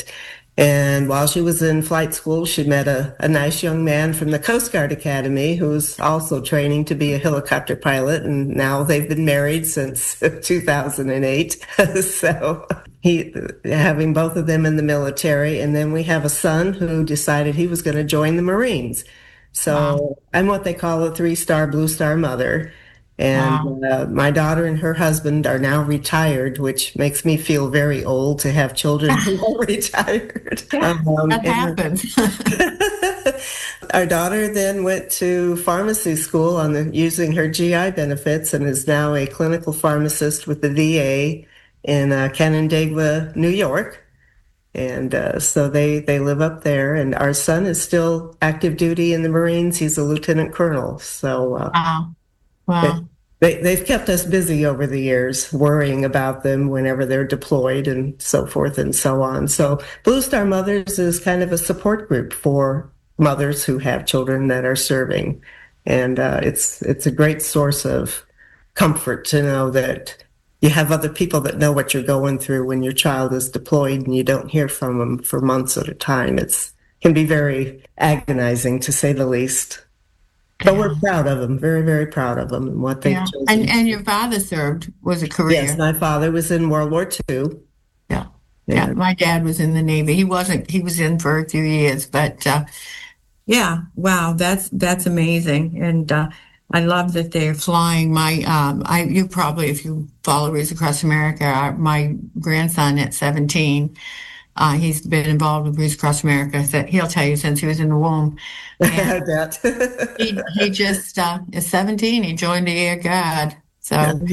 Speaker 8: And while she was in flight school, she met a, a nice young man from the Coast Guard Academy who's also training to be a helicopter pilot. And now they've been married since two thousand eight. So he, having both of them in the military. And then we have a son who decided he was going to join the Marines. So wow. I'm what they call a three-star Blue Star mother. And wow. uh, my daughter and her husband are now retired, which makes me feel very old to have children who are retired. Um,
Speaker 5: that happens.
Speaker 8: Our daughter then went to pharmacy school on the, using her G I benefits, and is now a clinical pharmacist with the V A in uh, Canandaigua, New York. And uh, so they, they live up there. And our son is still active duty in the Marines. He's a lieutenant colonel. So uh,
Speaker 5: wow. Wow.
Speaker 8: They, they've kept us busy over the years, worrying about them whenever they're deployed and so forth and so on. So Blue Star Mothers is kind of a support group for mothers who have children that are serving. And uh, it's it's a great source of comfort to know that you have other people that know what you're going through when your child is deployed and you don't hear from them for months at a time. It's can be very agonizing, to say the least. But yeah. we're proud of them, very, very proud of them and what they've
Speaker 5: yeah.
Speaker 8: chosen.
Speaker 5: And, and your father served, was a career.
Speaker 8: Yes, my father was in World War Two.
Speaker 5: Yeah. yeah, yeah. My dad was in the Navy. He wasn't. He was in for a few years, but uh, yeah, wow, that's that's amazing. And uh, I love that they're flying. My, um, I you probably, if you follow Wreaths Across America, my grandson at seventeen. Uh, he's been involved with Wreaths Across America. He'll tell you since he was in the womb.
Speaker 8: I bet.
Speaker 5: he, he just uh, is seventeen. He joined the Air Guard. So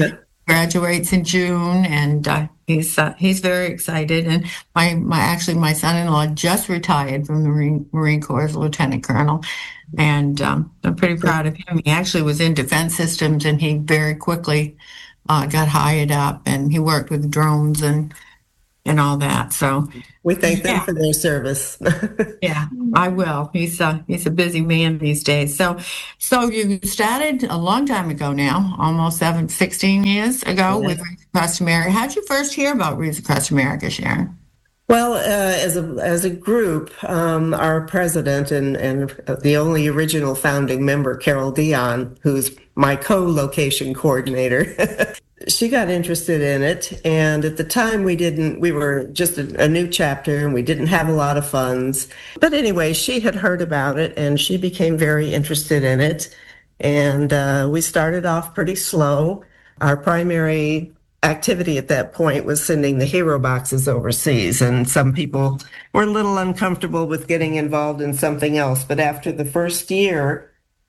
Speaker 5: graduates in June, and uh, he's uh, he's very excited. And my my actually my son-in-law just retired from the Marine, Marine Corps as a lieutenant colonel, and um, I'm pretty proud of him. He actually was in defense systems, and he very quickly uh, got hired up, and he worked with drones and and all that. So
Speaker 8: we thank them
Speaker 5: yeah.
Speaker 8: for their service.
Speaker 5: Yeah, I will. He's uh, he's a busy man these days. So, so you started a long time ago now, almost seven, sixteen years ago
Speaker 8: Yeah.
Speaker 5: with Reads Across America. How did you first hear about Reads Across America, Sharon?
Speaker 8: Well, uh, as a as a group, um, our president and, and the only original founding member, Carol Dion, who's my co-location coordinator, she got interested in it. And at the time, we didn't, we were just a, a new chapter and we didn't have a lot of funds. But anyway, she had heard about it and she became very interested in it. And uh, we started off pretty slow. Our primary activity at that point was sending the hero boxes overseas, and some people were a little uncomfortable with getting involved in something else. But after the first year,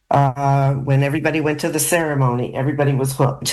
Speaker 8: uh, when everybody went to the ceremony, everybody was hooked.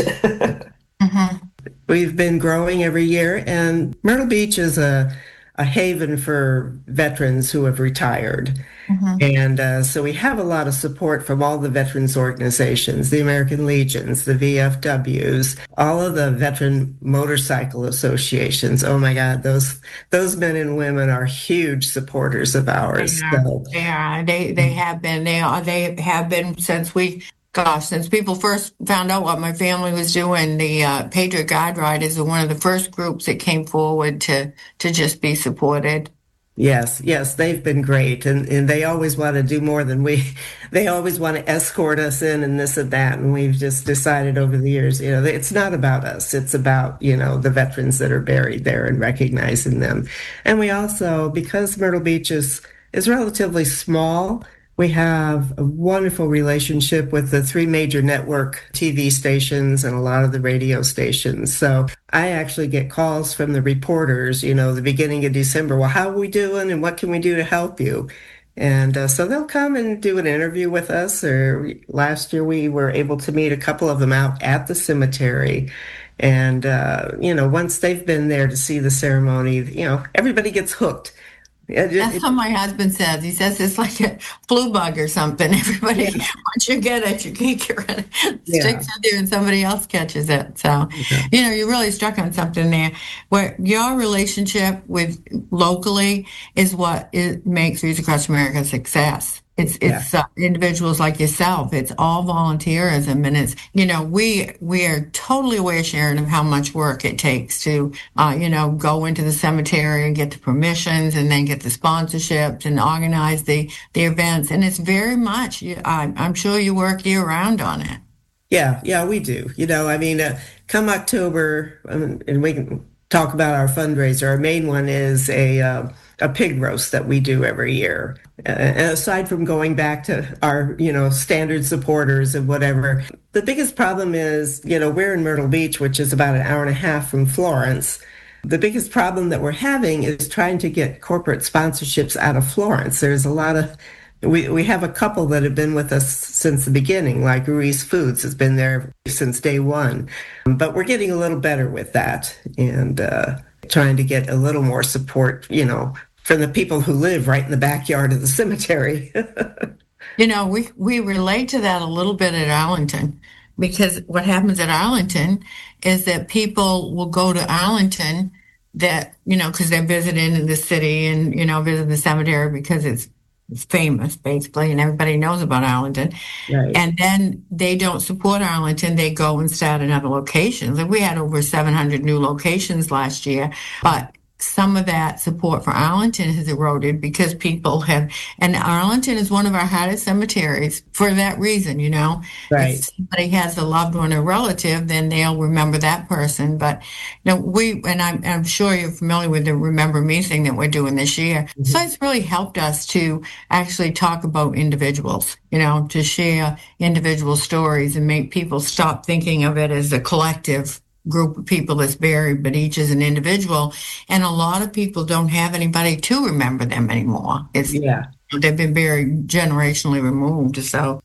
Speaker 5: Mm-hmm.
Speaker 8: We've been growing every year, and Myrtle Beach is a, a haven for veterans who have retired.
Speaker 5: Mm-hmm.
Speaker 8: And uh, so we have a lot of support from all the veterans organizations, the American Legions, the V F Ws, all of the veteran motorcycle associations. Oh my God, those those men and women are huge supporters of ours.
Speaker 5: They are.
Speaker 8: So,
Speaker 5: They are. They they have been. They are. They have been since we. Gosh, since people first found out what my family was doing, the uh, Patriot Guide Riders are one of the first groups that came forward to to just be supported.
Speaker 8: Yes, yes, they've been great. And, and they always want to do more than we, they always want to escort us in and this and that. And we've just decided over the years, you know, it's not about us. It's about, you know, the veterans that are buried there and recognizing them. And we also, because Myrtle Beach is, is relatively small, we have a wonderful relationship with the three major network T V stations and a lot of the radio stations. So I actually get calls from the reporters, you know, the beginning of December. Well, how are we doing and what can we do to help you? And uh, so they'll come and do an interview with us. Or last year we were able to meet a couple of them out at the cemetery. And, uh, you know, once they've been there to see the ceremony, you know, everybody gets hooked.
Speaker 5: That's what my husband says. He says it's like a flu bug or something. Everybody, yeah. Once you get it, you can't get rid of it. It sticks with you and somebody else catches it. So, yeah. you know, you really struck on something there where your relationship with locally is what it makes Reads Across America a success. It's it's yeah. uh, individuals like yourself. It's all volunteerism, and it's you know we we are totally aware, Sharon, of how much work it takes to uh, you know go into the cemetery and get the permissions, and then get the sponsorships and organize the the events. And it's very much. You, I, I'm sure you work year round on it.
Speaker 8: Yeah, yeah, we do. You know, I mean, uh, come October, um, and we can talk about our fundraiser. Our main one is a uh, a pig roast that we do every year. Uh, and aside from going back to our, you know, standard supporters and whatever, the biggest problem is, you know, we're in Myrtle Beach, which is about an hour and a half from Florence. The biggest problem that we're having is trying to get corporate sponsorships out of Florence. There's a lot of, we, we have a couple that have been with us since the beginning, like Ruiz Foods has been there since day one. But we're getting a little better with that and uh, trying to get a little more support, you know, from the people who live right in the backyard of the cemetery.
Speaker 5: You know, we, we relate to that a little bit at Arlington, because what happens at Arlington is that people will go to Arlington that, you know, because they're visiting in the city and, you know, visit the cemetery because it's it's famous, basically, and everybody knows about Arlington.
Speaker 8: Right.
Speaker 5: And then they don't support Arlington. They go and start another location. Like we had over seven hundred new locations last year, but some of that support for Arlington has eroded because people have, and Arlington is one of our hottest cemeteries for that reason, you know.
Speaker 8: Right.
Speaker 5: If somebody has a loved one or relative, then they'll remember that person. But, you know, we, and I'm, I'm sure you're familiar with the Remember Me thing that we're doing this year. Mm-hmm. So it's really helped us to actually talk about individuals, you know, to share individual stories and make people stop thinking of it as a collective group of people that's buried, but each is an individual. And a lot of people don't have anybody to remember them anymore. It's,
Speaker 8: yeah.
Speaker 5: They've been buried generationally removed. So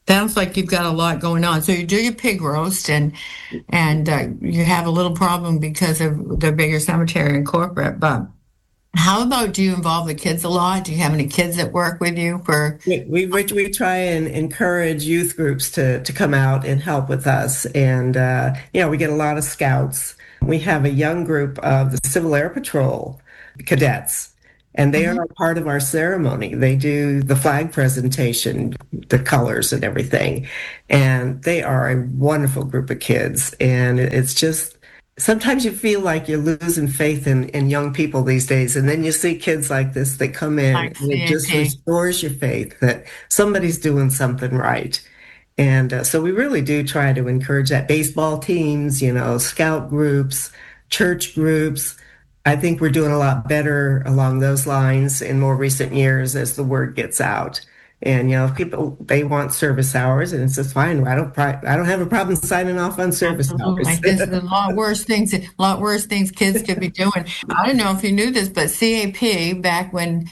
Speaker 5: Sounds like you've got a lot going on. So you do your pig roast, and and uh, you have a little problem because of the bigger cemetery and corporate. But how about, do you involve the kids a lot? Do you have any kids that work with you? For
Speaker 8: we we, we try and encourage youth groups to to come out and help with us, and uh, you know, we get a lot of scouts. We have a young group of the Civil Air Patrol cadets. And they mm-hmm. are part of our ceremony. They do the flag presentation, the colors and everything. And they are a wonderful group of kids. And it's just, sometimes you feel like you're losing faith in, in young people these days. And then you see kids like this that come in, and it just restores your faith that somebody's doing something right. And uh, so we really do try to encourage that. Baseball teams, you know, scout groups, church groups. I think we're doing a lot better along those lines in more recent years as the word gets out. And, you know, if people, they want service hours, and it's just fine. I don't, I don't have a problem signing off on service
Speaker 5: Absolutely.
Speaker 8: hours.
Speaker 5: There's a lot worse things, a lot worse things kids could be doing. I don't know if you knew this, but C A P, back when,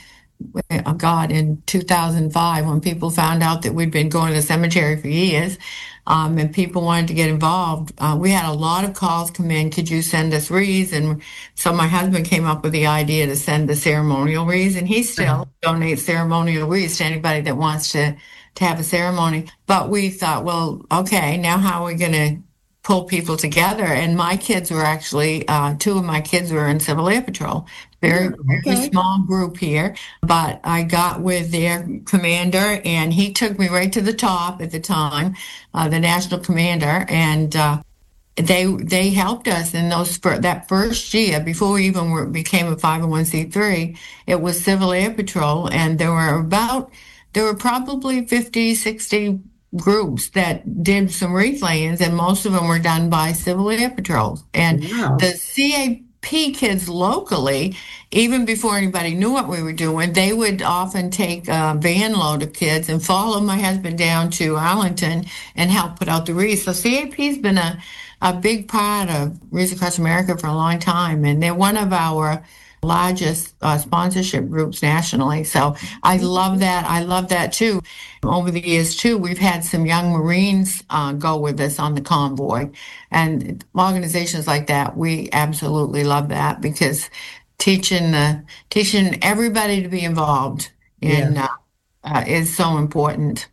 Speaker 5: oh God, in two thousand five, when people found out that we'd been going to the cemetery for years, um, and people wanted to get involved, uh, we had a lot of calls come in, could you send us wreaths? And so my husband came up with the idea to send the ceremonial wreaths, and he still donates ceremonial wreaths to anybody that wants to, to have a ceremony. But we thought, well, okay, now how are we going to pull people together? And my kids were actually, uh, two of my kids were in Civil Air Patrol. Very, okay. very small group here, but I got with their commander, and he took me right to the top at the time, uh, the national commander, and uh, they they helped us in those that first year before we even were, became a five oh one c three. It was Civil Air Patrol, and there were about there were probably fifty, sixty groups that did some wreath layings, and most of them were done by Civil Air Patrol. And wow. the C A P kids locally, even before anybody knew what we were doing, they would often take a van load of kids and follow my husband down to Arlington and help put out the wreaths. So C A P's been a, a big part of Wreaths Across America for a long time, and they're one of our largest uh, sponsorship groups nationally. So I love that. I love that too. Over the years too, we've had some young Marines uh, go with us on the convoy, and organizations like that, we absolutely love that, because teaching the teaching everybody to be involved in yeah. uh, uh, is so important.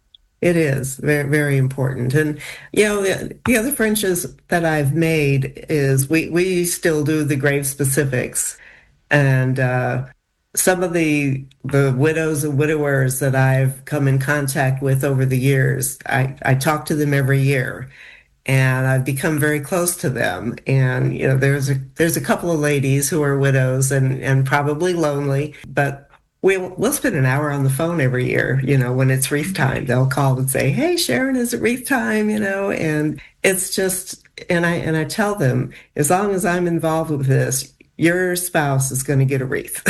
Speaker 8: It is very, very important. And, you know, the, the other friendships that I've made is we, we still do the grave specifics. And uh, some of the the widows and widowers that I've come in contact with over the years, I, I talk to them every year, and I've become very close to them. And, you know, there's a there's a couple of ladies who are widows and, and probably lonely, but we'll, we'll spend an hour on the phone every year, you know, when it's wreath time. They'll call and say, hey, Sharon, is it wreath time, you know? And it's just, and I and I tell them, as long as I'm involved with this, your spouse is going to get a wreath,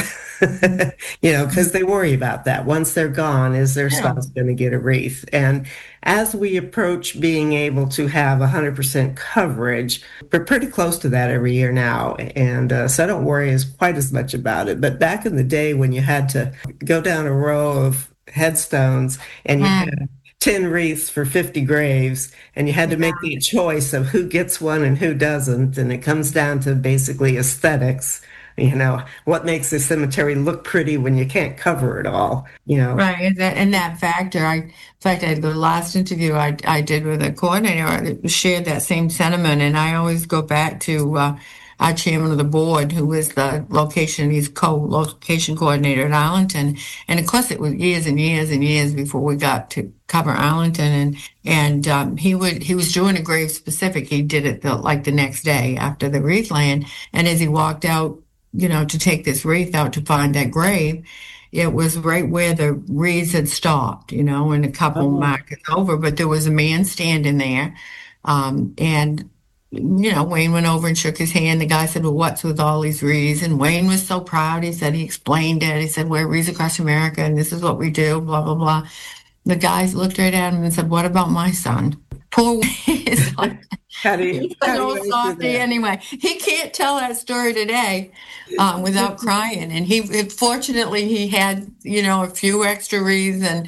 Speaker 8: you know, because they worry about that. Once they're gone, is their spouse going to get a wreath? And as we approach being able to have one hundred percent coverage, we're pretty close to that every year now. And uh, so I don't worry as quite as much about it. But back in the day when you had to go down a row of headstones and you mm. had ten wreaths for fifty graves, and you had to make the choice of who gets one and who doesn't. And it comes down to basically aesthetics. You know, what makes the cemetery look pretty when you can't cover it all, you know.
Speaker 5: Right, and that, and that factor, I, in fact, I, the last interview I, I did with a coordinator, I shared that same sentiment, and I always go back to uh, our chairman of the board, who is the location, he's co-location coordinator at Arlington. And of course, it was years and years and years before we got to cover Arlington. And, and, um, he would, he was doing a grave specific. He did it the, like the next day after the wreath laying. And as he walked out, you know, to take this wreath out to find that grave, it was right where the wreaths had stopped, you know, and a couple oh. markers over, but there was a man standing there. Um, and, you know, Wayne went over and shook his hand. The guy said, well, what's with all these wreaths? And Wayne was so proud. He said, he explained it. He said, we're Wreaths Across America, and this is what we do, blah, blah, blah. The guys looked right at him and said, what about my son? Poor Wayne is like,
Speaker 8: how do you,
Speaker 5: he's an old softy anyway. He can't tell that story today um, without crying. And he, fortunately, he had, you know, a few extra wreaths, and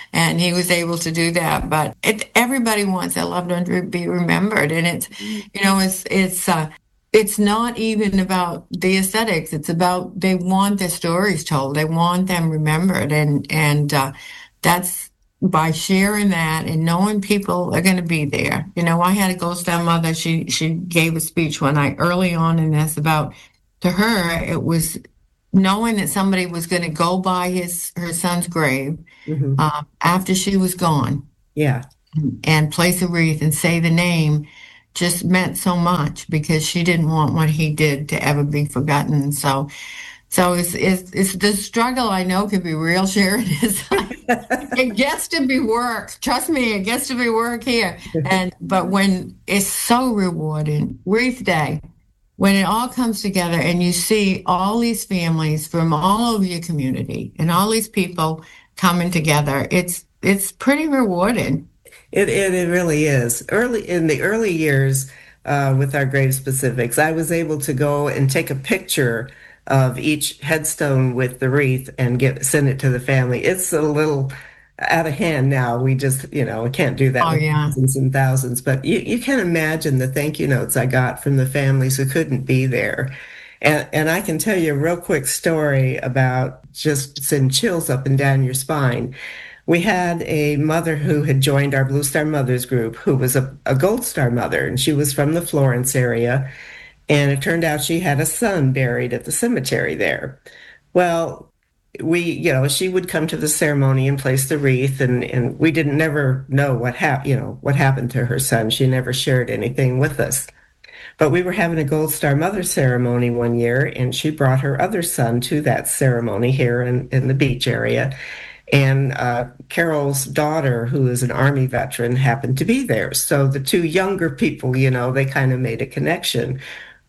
Speaker 5: and he was able to do that. But it, everybody wants their loved one to be remembered, and it's, you know, it's it's uh, it's not even about the aesthetics. It's about they want their stories told. They want them remembered, and and uh, that's by sharing that and knowing people are going to be there. You know, I had a Gold Star mother. She she gave a speech one night early on in this about, to her, it was knowing that somebody was going to go by his her son's grave mm-hmm. uh, after she was gone.
Speaker 8: Yeah.
Speaker 5: And place a wreath and say the name just meant so much, because she didn't want what he did to ever be forgotten. So so it's it's, it's the struggle, I know, can be real, Sharon. It's like, it gets to be work. Trust me, it gets to be work here. And but when it's so rewarding, Wreath Day, when it all comes together and you see all these families from all over your community and all these people coming together, it's it's pretty rewarding.
Speaker 8: It it, it really is. Early in the early years uh, with our grave specifics, I was able to go and take a picture of each headstone with the wreath and get send it to the family. It's a little out of hand now. We just, you know, can't do that
Speaker 5: oh,
Speaker 8: with
Speaker 5: yeah.
Speaker 8: thousands and thousands. But you, you can imagine the thank you notes I got from the families who couldn't be there. And, and I can tell you a real quick story about just send chills up and down your spine. We had a mother who had joined our Blue Star Mothers group who was a, a Gold Star mother, and she was from the Florence area. And it turned out she had a son buried at the cemetery there. Well, we, you know, she would come to the ceremony and place the wreath, and, and we didn't never know what happened, you know, what happened to her son. She never shared anything with us. But we were having a Gold Star Mother ceremony one year, and she brought her other son to that ceremony here in, in the beach area. And uh, Carol's daughter, who is an Army veteran, happened to be there. So the two younger people, you know, they kind of made a connection.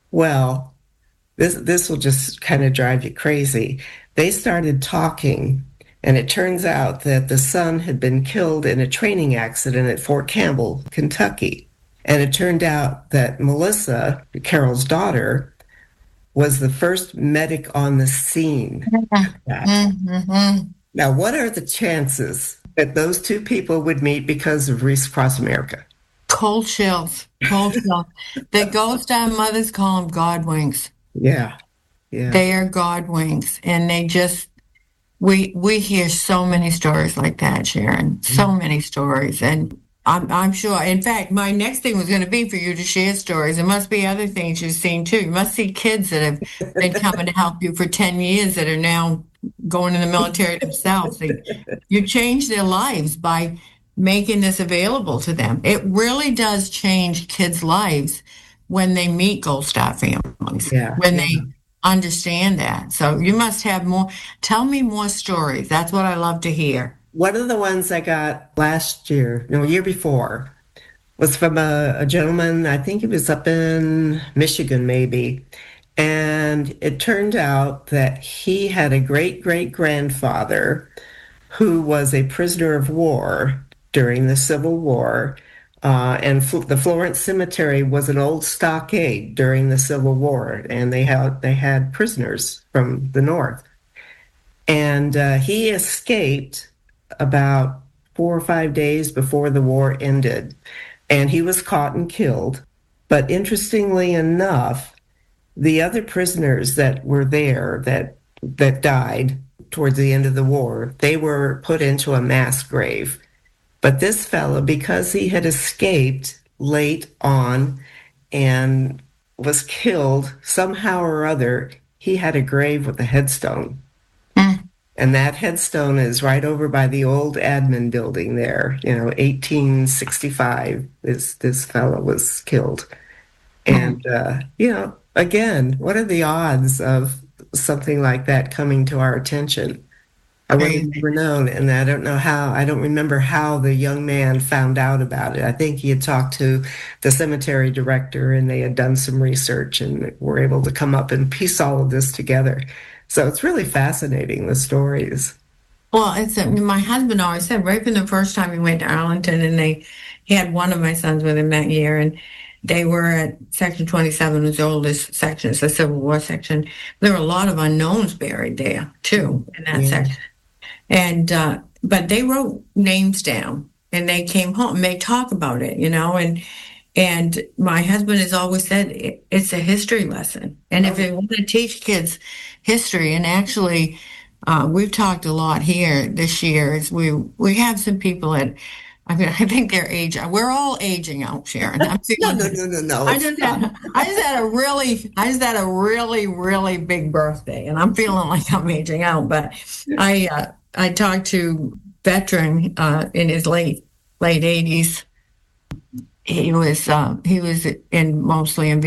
Speaker 8: Well, this this will just kind of drive you crazy. They started talking, and it turns out that the son had been killed in a training accident at Fort Campbell, Kentucky. And it turned out that Melissa, Carol's daughter, was the first medic on the scene.
Speaker 5: Mm-hmm.
Speaker 8: Now, what are the chances that those two people would meet because of Wreaths Across America?
Speaker 5: Cold chills. Cold chills. The Gold Star mothers call them God winks.
Speaker 8: Yeah. Yeah.
Speaker 5: They are God winks, and they just, we we hear so many stories like that, Sharon, so mm-hmm. many stories, and I'm I'm sure, in fact, my next thing was going to be for you to share stories. There must be other things you've seen, too. You must see kids that have been coming to help you for ten years that are now going in the military themselves. They, you change their lives by making this available to them. It really does change kids' lives when they meet Gold Star families,
Speaker 8: yeah.
Speaker 5: when
Speaker 8: yeah.
Speaker 5: they understand that. So you must have more. Tell me more stories. That's what I love to hear.
Speaker 8: One of the ones I got last year, no, year before, was from a, a gentleman, I think he was up in Michigan maybe, and it turned out that he had a great-great-grandfather who was a prisoner of war during the Civil War. Uh, and F- the Florence Cemetery was an old stockade during the Civil War, and they had they had prisoners from the North. And uh, he escaped about four or five days before the war ended, and he was caught and killed. But interestingly enough, the other prisoners that were there that that died towards the end of the war, they were put into a mass grave. But this fellow, because he had escaped late on and was killed somehow or other, he had a grave with a headstone.
Speaker 5: Mm.
Speaker 8: And that headstone is right over by the old admin building there. You know, eighteen sixty-five, this, this fellow was killed. And, uh, you know, again, what are the odds of something like that coming to our attention? I would have never known, and I don't know how, I don't remember how the young man found out about it. I think he had talked to the cemetery director, and they had done some research and were able to come up and piece all of this together. So it's really fascinating, the stories.
Speaker 5: Well, it's a, my husband always said, right from the first time he went to Arlington, and they he had one of my sons with him that year, and they were at Section twenty-seven, was the oldest section. It's the Civil War section. There were a lot of unknowns buried there, too, in that
Speaker 8: Yeah.
Speaker 5: section. And uh, but they wrote names down and they came home and they talk about it, you know, and and my husband has always said it, it's a history lesson. And if they want to teach kids history, and actually uh, we've talked a lot here this year, is we we have some people at, I mean, I think they're aging. We're all aging out, Sharon. I'm
Speaker 8: no, no, no, no, no.
Speaker 5: I just had, I just had a really, I just had a really, really big birthday, and I'm feeling like I'm aging out. But I, uh, I talked to a veteran uh, in his late late eighties. He was uh, he was in mostly in